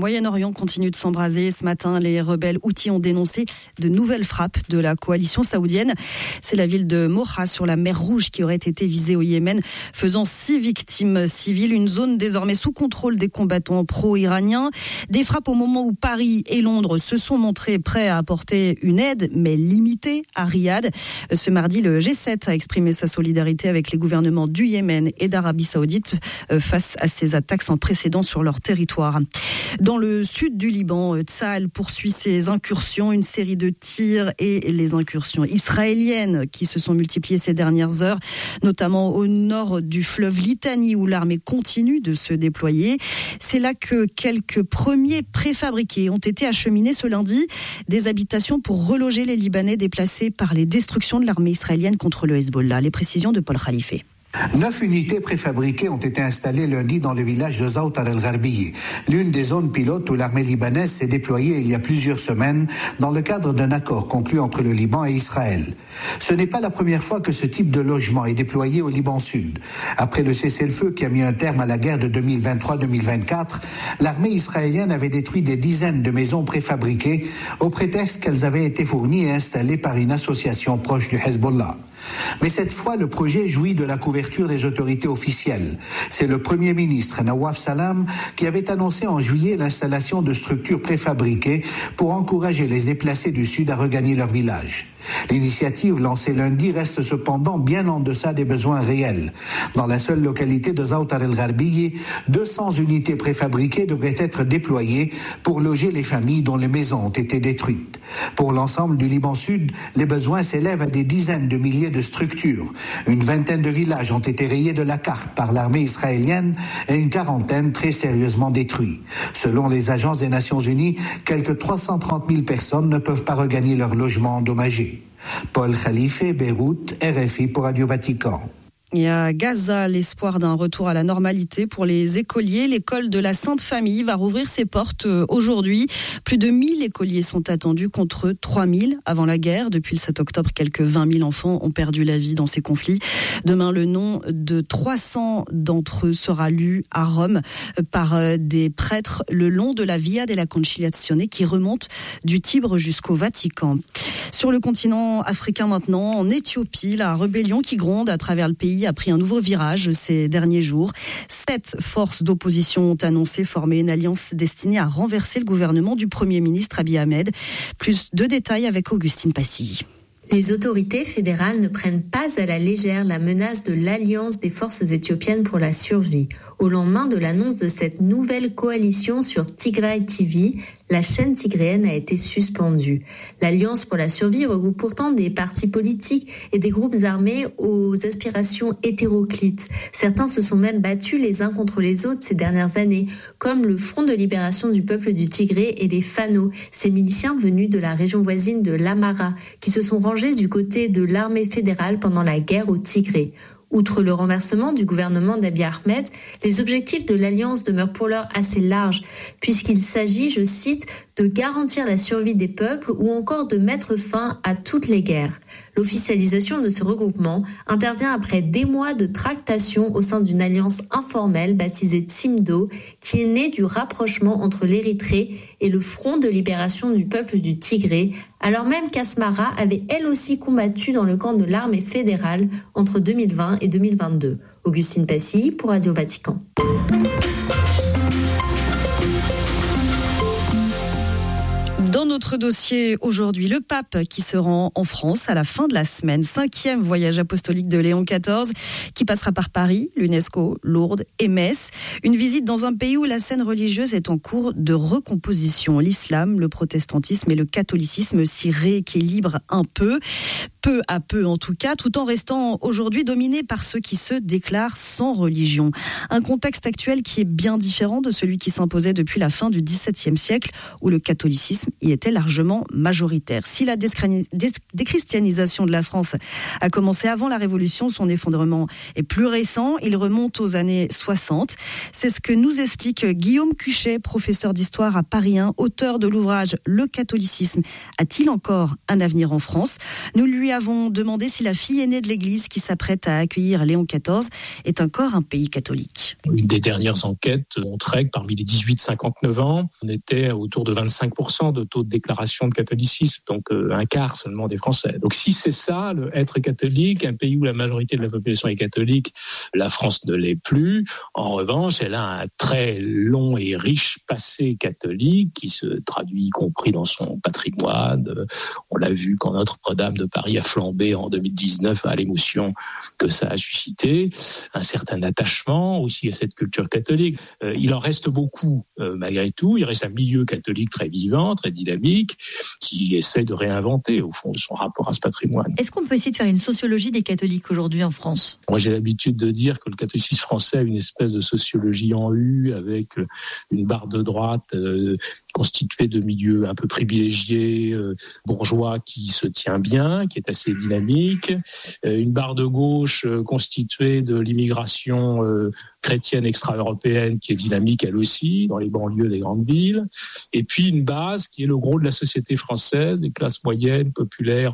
Moyen-Orient continue de s'embraser. Ce matin, les rebelles houthis ont dénoncé de nouvelles frappes de la coalition saoudienne. C'est la ville de Mocha sur la mer Rouge qui aurait été visée au Yémen, faisant 6 victimes civiles. Une zone désormais sous contrôle des combattants pro-iraniens. Des frappes au moment où Paris et Londres se sont montrés prêts à apporter une aide, mais limitée à Riyad. Ce mardi, le G7 a exprimé sa solidarité avec les gouvernements du Yémen et d'Arabie Saoudite face à ces attaques sans précédent sur leur territoire. Dans le sud du Liban, Tsahal poursuit ses incursions, une série de tirs et les incursions israéliennes qui se sont multipliées ces dernières heures, notamment au nord du fleuve Litani où l'armée continue de se déployer. C'est là que quelques premiers préfabriqués ont été acheminés ce lundi, des habitations pour reloger les Libanais déplacés par les destructions de l'armée israélienne contre le Hezbollah. Les précisions de Paul Khalife. 9 unités préfabriquées ont été installées lundi dans le village de Zawtar el-Gharbiye, l'une des zones pilotes où l'armée libanaise s'est déployée il y a plusieurs semaines dans le cadre d'un accord conclu entre le Liban et Israël. Ce n'est pas la première fois que ce type de logement est déployé au Liban Sud. Après le cessez-le-feu qui a mis un terme à la guerre de 2023-2024, l'armée israélienne avait détruit des dizaines de maisons préfabriquées au prétexte qu'elles avaient été fournies et installées par une association proche du Hezbollah. Mais cette fois, le projet jouit de la couverture des autorités officielles. C'est le Premier ministre Nawaf Salam qui avait annoncé en juillet l'installation de structures préfabriquées pour encourager les déplacés du Sud à regagner leur village. L'initiative lancée lundi reste cependant bien en deçà des besoins réels. Dans la seule localité de Zawtar el-Gharbiye, 200 unités préfabriquées devraient être déployées pour loger les familles dont les maisons ont été détruites. Pour l'ensemble du Liban Sud, les besoins s'élèvent à des dizaines de milliers de structures. Une vingtaine de villages ont été rayés de la carte par l'armée israélienne et une quarantaine très sérieusement détruits. Selon les agences des Nations Unies, quelques 330 000 personnes ne peuvent pas regagner leur logement endommagé. Paul Khalife, Beyrouth, RFI pour Radio Vatican. Et à Gaza, l'espoir d'un retour à la normalité pour les écoliers. L'école de la Sainte Famille va rouvrir ses portes aujourd'hui. Plus de 1000 écoliers sont attendus contre 3000 avant la guerre. Depuis le 7 octobre, quelques 20 000 enfants ont perdu la vie dans ces conflits. Demain, le nom de 300 d'entre eux sera lu à Rome par des prêtres le long de la Via della Conciliazione qui remonte du Tibre jusqu'au Vatican. Sur le continent africain maintenant, en Éthiopie, la rébellion qui gronde à travers le pays a pris un nouveau virage ces derniers jours. 7 forces d'opposition ont annoncé former une alliance destinée à renverser le gouvernement du Premier ministre Abiy Ahmed. Plus de détails avec Augustine Passy. Les autorités fédérales ne prennent pas à la légère la menace de l'Alliance des forces éthiopiennes pour la survie. Au lendemain de l'annonce de cette nouvelle coalition sur Tigray TV, la chaîne tigréenne a été suspendue. L'Alliance pour la survie regroupe pourtant des partis politiques et des groupes armés aux aspirations hétéroclites. Certains se sont même battus les uns contre les autres ces dernières années, comme le Front de libération du peuple du Tigré et les Fano, ces miliciens venus de la région voisine de l'Amara, qui se sont rangés du côté de l'armée fédérale pendant la guerre au Tigré. Outre le renversement du gouvernement d'Abiy Ahmed, les objectifs de l'Alliance demeurent pour l'heure assez larges, puisqu'il s'agit, je cite, de garantir la survie des peuples ou encore de mettre fin à toutes les guerres. L'officialisation de ce regroupement intervient après des mois de tractations au sein d'une alliance informelle baptisée Tsimdo, qui est née du rapprochement entre l'Érythrée et le Front de libération du peuple du Tigré, alors même qu'Asmara avait elle aussi combattu dans le camp de l'armée fédérale entre 2020 et 2022. Augustine Passy pour Radio Vatican. Dans notre dossier aujourd'hui, le pape qui se rend en France à la fin de la semaine. 5e voyage apostolique de Léon XIV qui passera par Paris, l'UNESCO, Lourdes et Metz. Une visite dans un pays où la scène religieuse est en cours de recomposition. L'islam, le protestantisme et le catholicisme s'y rééquilibrent un peu à peu en tout cas, tout en restant aujourd'hui dominé par ceux qui se déclarent sans religion. Un contexte actuel qui est bien différent de celui qui s'imposait depuis la fin du XVIIe siècle où le catholicisme y était était largement majoritaire. Si la déchristianisation de la France a commencé avant la Révolution, son effondrement est plus récent. Il remonte aux années 60. C'est ce que nous explique Guillaume Cuchet, professeur d'histoire à Paris 1, auteur de l'ouvrage « Le catholicisme a-t-il encore un avenir en France ?» Nous lui avons demandé si la fille aînée de l'Église qui s'apprête à accueillir Léon XIV est encore un pays catholique. Une des dernières enquêtes montrait que parmi les 18-59 ans, on était autour de 25% de taux de déclaration de catholicisme, donc un quart seulement des Français. Donc si c'est ça, être catholique, un pays où la majorité de la population est catholique, la France ne l'est plus. En revanche, elle a un très long et riche passé catholique qui se traduit y compris dans son patrimoine. On l'a vu quand Notre-Dame de Paris a flambé en 2019 à l'émotion que ça a suscité, un certain attachement aussi à cette culture catholique. Il en reste beaucoup malgré tout. Il reste un milieu catholique très vivant, très dynamique, qui essaie de réinventer au fond son rapport à ce patrimoine. Est-ce qu'on peut essayer de faire une sociologie des catholiques aujourd'hui en France ? Moi, j'ai l'habitude de dire que le catholicisme français a une espèce de sociologie en U, avec une barre de droite constituée de milieux un peu privilégiés, bourgeois qui se tient bien, qui est assez dynamique, une barre de gauche constituée de l'immigration chrétienne extra-européenne qui est dynamique elle aussi, dans les banlieues des grandes villes, et puis une base qui est le gros de la société française, des classes moyennes, populaires,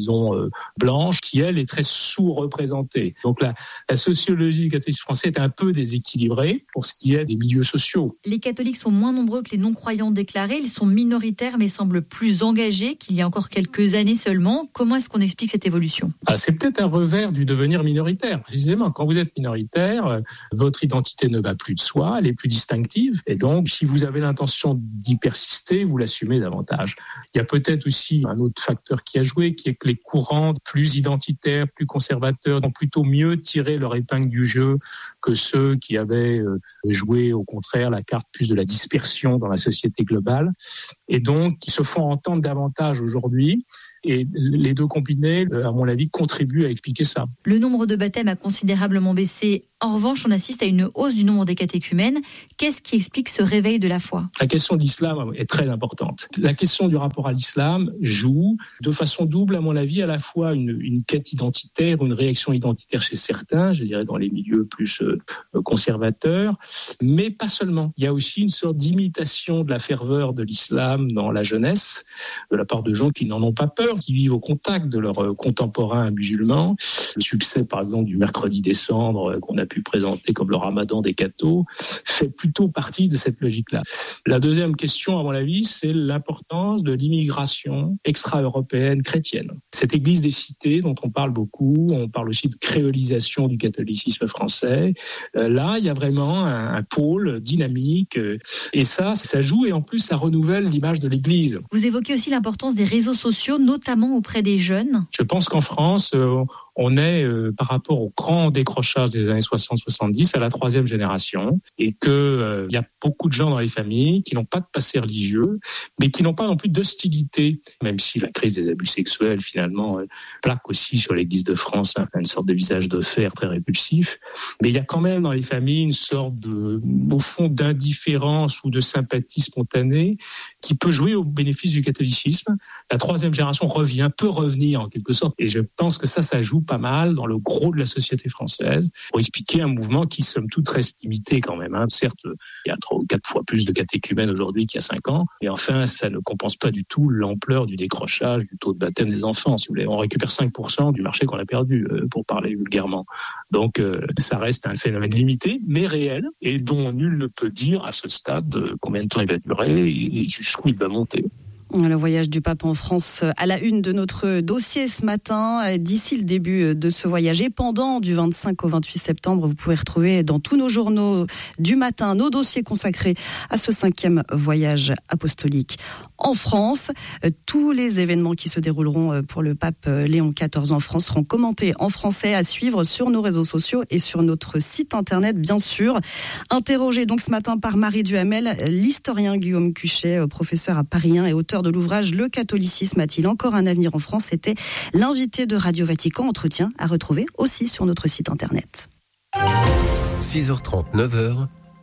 blanches, qui elle est très sous-représentée. Donc la sociologie du catholicisme français est un peu déséquilibrée pour ce qui est des milieux sociaux. Les catholiques sont moins nombreux que les non-croyants déclarés, ils sont minoritaires mais semblent plus engagés qu'il y a encore quelques années seulement. Comment est-ce qu'on explique cette évolution ? C'est peut-être un revers du devenir minoritaire. Précisément, quand vous êtes minoritaire, votre identité ne va plus de soi, elle est plus distinctive, et donc si vous avez l'intention d'y persister, vous l'assumez davantage. Il y a peut-être aussi un autre facteur qui a joué, qui est que les courants plus identitaires, plus conservateurs, ont plutôt mieux tiré leur épingle du jeu que ceux qui avaient joué au contraire la carte plus de la dispersion dans la société globale, et donc qui se font entendre davantage aujourd'hui. Et les deux combinés, à mon avis, contribuent à expliquer ça. Le nombre de baptêmes a considérablement baissé. En revanche, on assiste à une hausse du nombre des catéchumènes. Qu'est-ce qui explique ce réveil de la foi ? La question de l'islam est très importante. La question du rapport à l'islam joue de façon double, à mon avis, à la fois une quête identitaire, une réaction identitaire chez certains, je dirais dans les milieux plus conservateurs, mais pas seulement. Il y a aussi une sorte d'imitation de la ferveur de l'islam dans la jeunesse, de la part de gens qui n'en ont pas peur, qui vivent au contact de leurs contemporains musulmans. Le succès, par exemple, du mercredi des cendres, qu'on a pu présenter comme le ramadan des cathos, fait plutôt partie de cette logique-là. La deuxième question, à mon avis, c'est l'importance de l'immigration extra-européenne chrétienne. Cette église des cités dont on parle beaucoup, on parle aussi de créolisation du catholicisme français. Là, il y a vraiment un pôle dynamique, et ça joue, et en plus, ça renouvelle l'image de l'église. Vous évoquez aussi l'importance des réseaux sociaux, notamment auprès des jeunes. Je pense qu'en France, on est, par rapport au grand décrochage des années 60-70, à la troisième génération, et que y a beaucoup de gens dans les familles qui n'ont pas de passé religieux, mais qui n'ont pas non plus d'hostilité, même si la crise des abus sexuels, finalement, plaque aussi sur l'Église de France une sorte de visage de fer très répulsif. Mais il y a quand même dans les familles une sorte au fond, d'indifférence ou de sympathie spontanée qui peut jouer au bénéfice du catholicisme. La troisième génération peut revenir en quelque sorte, et je pense que ça joue pas mal dans le gros de la société française pour expliquer un mouvement qui, somme toute, reste limité quand même. Certes, il y a 3 ou 4 fois plus de catéchumènes aujourd'hui qu'il y a 5 ans, et enfin, ça ne compense pas du tout l'ampleur du décrochage du taux de baptême des enfants. Si vous voulez, on récupère 5% du marché qu'on a perdu, pour parler vulgairement. Donc, ça reste un phénomène limité, mais réel, et dont nul ne peut dire à ce stade combien de temps il va durer et jusqu'où il va monter. Le voyage du pape en France à la une de notre dossier ce matin. D'ici le début de ce voyage et pendant du 25 au 28 septembre, vous pouvez retrouver dans tous nos journaux du matin nos dossiers consacrés à ce 5e voyage apostolique en France. Tous les événements qui se dérouleront pour le pape Léon XIV en France seront commentés en français, à suivre sur nos réseaux sociaux et sur notre site internet, bien sûr. Interrogé donc ce matin par Marie Duhamel, l'historien Guillaume Cuchet, professeur à Paris 1 et auteur de l'ouvrage « Le catholicisme a-t-il encore un avenir en France ?» était l'invité de Radio Vatican. Entretien à retrouver aussi sur notre site internet. 6h30, 9h,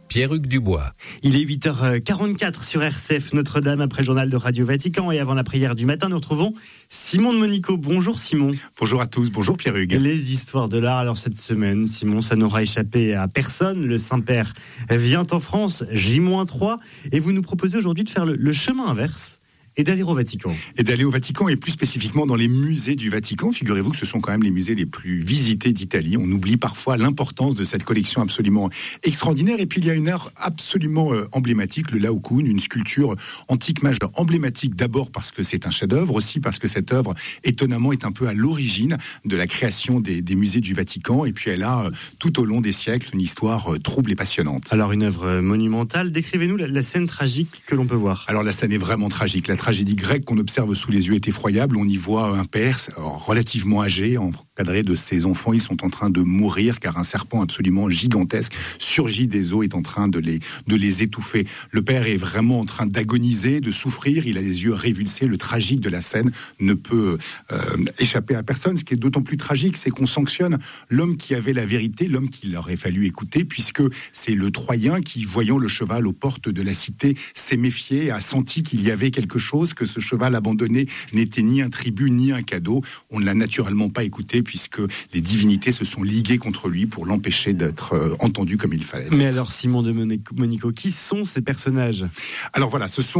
Pierre-Hugues Dubois. Il est 8h44 sur RCF Notre-Dame après le journal de Radio Vatican et avant la prière du matin, nous retrouvons Simon de Monico. Bonjour Simon. Bonjour à tous, bonjour Pierre-Hugues. Les histoires de l'art, alors cette semaine, Simon, ça n'aura échappé à personne. Le Saint-Père vient en France, J-3, et vous nous proposez aujourd'hui de faire le chemin inverse. Et d'aller au Vatican. Et plus spécifiquement dans les musées du Vatican. Figurez-vous que ce sont quand même les musées les plus visités d'Italie. On oublie parfois l'importance de cette collection absolument extraordinaire. Et puis il y a une art absolument emblématique, le Laocoon, une sculpture antique majeure. Emblématique d'abord parce que c'est un chef-d'œuvre, aussi parce que cette œuvre, étonnamment, est un peu à l'origine de la création des musées du Vatican. Et puis elle a, tout au long des siècles, une histoire trouble et passionnante. Alors une œuvre monumentale. Décrivez-nous la scène tragique que l'on peut voir. Alors la scène est vraiment tragique. La tragédie grecque qu'on observe sous les yeux est effroyable. On y voit un père relativement âgé, encadré de ses enfants. Ils sont en train de mourir car un serpent absolument gigantesque surgit des eaux, est en train de les étouffer. Le père est vraiment en train d'agoniser, de souffrir. Il a les yeux révulsés. Le tragique de la scène ne peut échapper à personne. Ce qui est d'autant plus tragique, c'est qu'on sanctionne l'homme qui avait la vérité, l'homme qu'il aurait fallu écouter, puisque c'est le Troyen qui, voyant le cheval aux portes de la cité, s'est méfié, a senti qu'il y avait quelque chose, que ce cheval abandonné n'était ni un tribut ni un cadeau. On ne l'a naturellement pas écouté puisque les divinités se sont liguées contre lui pour l'empêcher d'être entendu comme il fallait. Mais alors Simon de Monico, qui sont ces personnages ? Alors voilà, c'est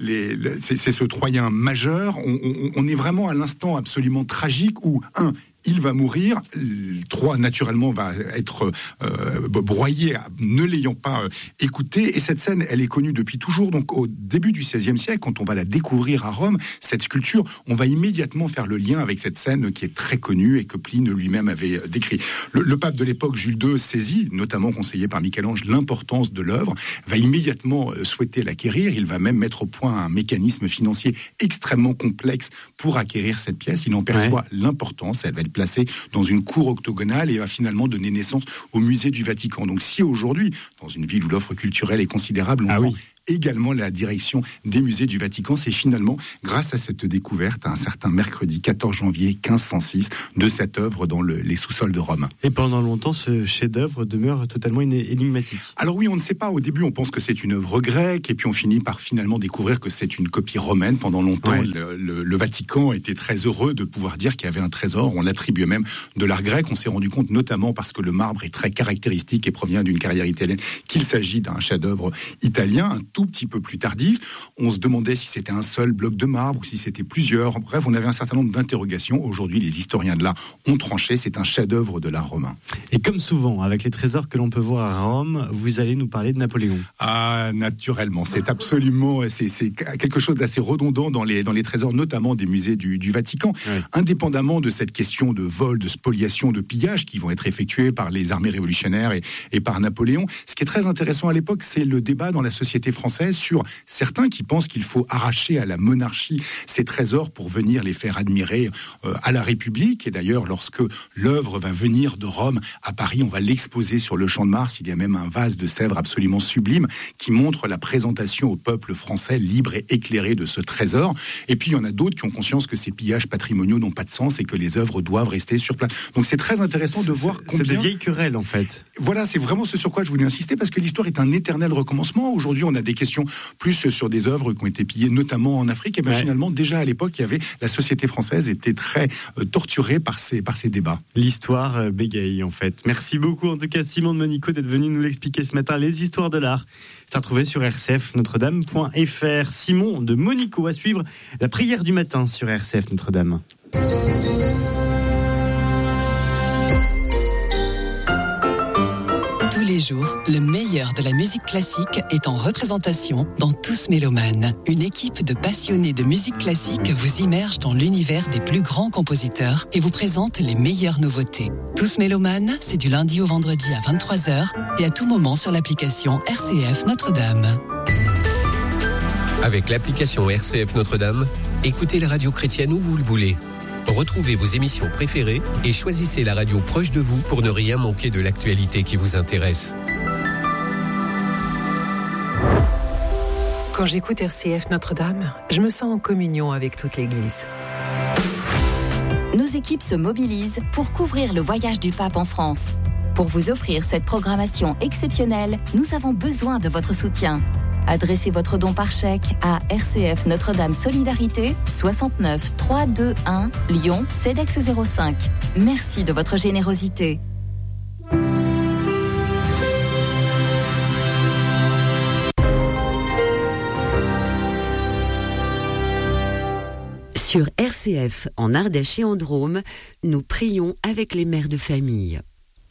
ce Troyen majeur. On est vraiment à l'instant absolument tragique où il va mourir. 3, naturellement, va être broyé, ne l'ayant pas écouté. Et cette scène, elle est connue depuis toujours. Donc, au début du XVIe siècle, quand on va la découvrir à Rome, cette sculpture, on va immédiatement faire le lien avec cette scène qui est très connue et que Pline lui-même avait décrit. Le pape de l'époque, Jules II, saisit, notamment conseillé par Michel-Ange, l'importance de l'œuvre, va immédiatement souhaiter l'acquérir. Il va même mettre au point un mécanisme financier extrêmement complexe pour acquérir cette pièce. Il en perçoit l'importance. Elle va être placée dans une cour octogonale et va finalement donner naissance au musée du Vatican. Donc si aujourd'hui, dans une ville où l'offre culturelle est considérable, on vend également la direction des musées du Vatican, c'est finalement grâce à cette découverte, un certain mercredi 14 janvier 1506, de cette œuvre dans les sous-sols de Rome. Et pendant longtemps, ce chef-d'œuvre demeure totalement énigmatique. Alors oui, on ne sait pas. Au début, on pense que c'est une œuvre grecque, et puis on finit par finalement découvrir que c'est une copie romaine. Pendant longtemps, le Vatican était très heureux de pouvoir dire qu'il y avait un trésor. On l'attribuait même de l'art grec. On s'est rendu compte, notamment parce que le marbre est très caractéristique et provient d'une carrière italienne, qu'il s'agit d'un chef-d'œuvre italien, un tout petit peu plus tardif. On se demandait si c'était un seul bloc de marbre ou si c'était plusieurs. Bref, on avait un certain nombre d'interrogations. Aujourd'hui, les historiens de l'art ont tranché. C'est un chef-d'œuvre de l'art romain. Et comme souvent, avec les trésors que l'on peut voir à Rome, vous allez nous parler de Napoléon. Ah, naturellement. C'est absolument, c'est quelque chose d'assez redondant dans les trésors, notamment des musées du Vatican. Oui. Indépendamment de cette question de vol, de spoliation, de pillage qui vont être effectués par les armées révolutionnaires et par Napoléon. Ce qui est très intéressant à l'époque, c'est le débat dans la société française sur certains qui pensent qu'il faut arracher à la monarchie ces trésors pour venir les faire admirer à la République. Et d'ailleurs, lorsque l'œuvre va venir de Rome à Paris, on va l'exposer sur le Champ de Mars. Il y a même un vase de Sèvres absolument sublime qui montre la présentation au peuple français libre et éclairé de ce trésor. Et puis, il y en a d'autres qui ont conscience que ces pillages patrimoniaux n'ont pas de sens et que les œuvres doivent rester sur place. Donc, c'est très intéressant de voir combien... C'est des vieilles querelles, en fait. Voilà, c'est vraiment ce sur quoi je voulais insister, parce que l'histoire est un éternel recommencement. Aujourd'hui, on a des questions plus sur des œuvres qui ont été pillées, notamment en Afrique. Et bien finalement, déjà à l'époque, la société française était très torturée par ces débats. L'histoire bégaye, en fait. Merci beaucoup, en tout cas, Simon de Monico, d'être venu nous l'expliquer ce matin. Les histoires de l'art, c'est à retrouver sur rcfnotredame.fr. Simon de Monico, à suivre la prière du matin sur RCF Notre-Dame. Tous les jours, le meilleur de la musique classique est en représentation dans Tous Mélomanes. Une équipe de passionnés de musique classique vous immerge dans l'univers des plus grands compositeurs et vous présente les meilleures nouveautés. Tous Mélomanes, c'est du lundi au vendredi à 23h et à tout moment sur l'application RCF Notre-Dame. Avec l'application RCF Notre-Dame, écoutez la radio chrétienne où vous le voulez. Retrouvez vos émissions préférées et choisissez la radio proche de vous pour ne rien manquer de l'actualité qui vous intéresse. Quand j'écoute RCF Notre-Dame, je me sens en communion avec toute l'Église. Nos équipes se mobilisent pour couvrir le voyage du pape en France. Pour vous offrir cette programmation exceptionnelle, nous avons besoin de votre soutien. Adressez votre don par chèque à RCF Notre-Dame Solidarité, 69 321 Lyon, CEDEX 05. Merci de votre générosité. Sur RCF, en Ardèche et en Drôme, nous prions avec les mères de famille.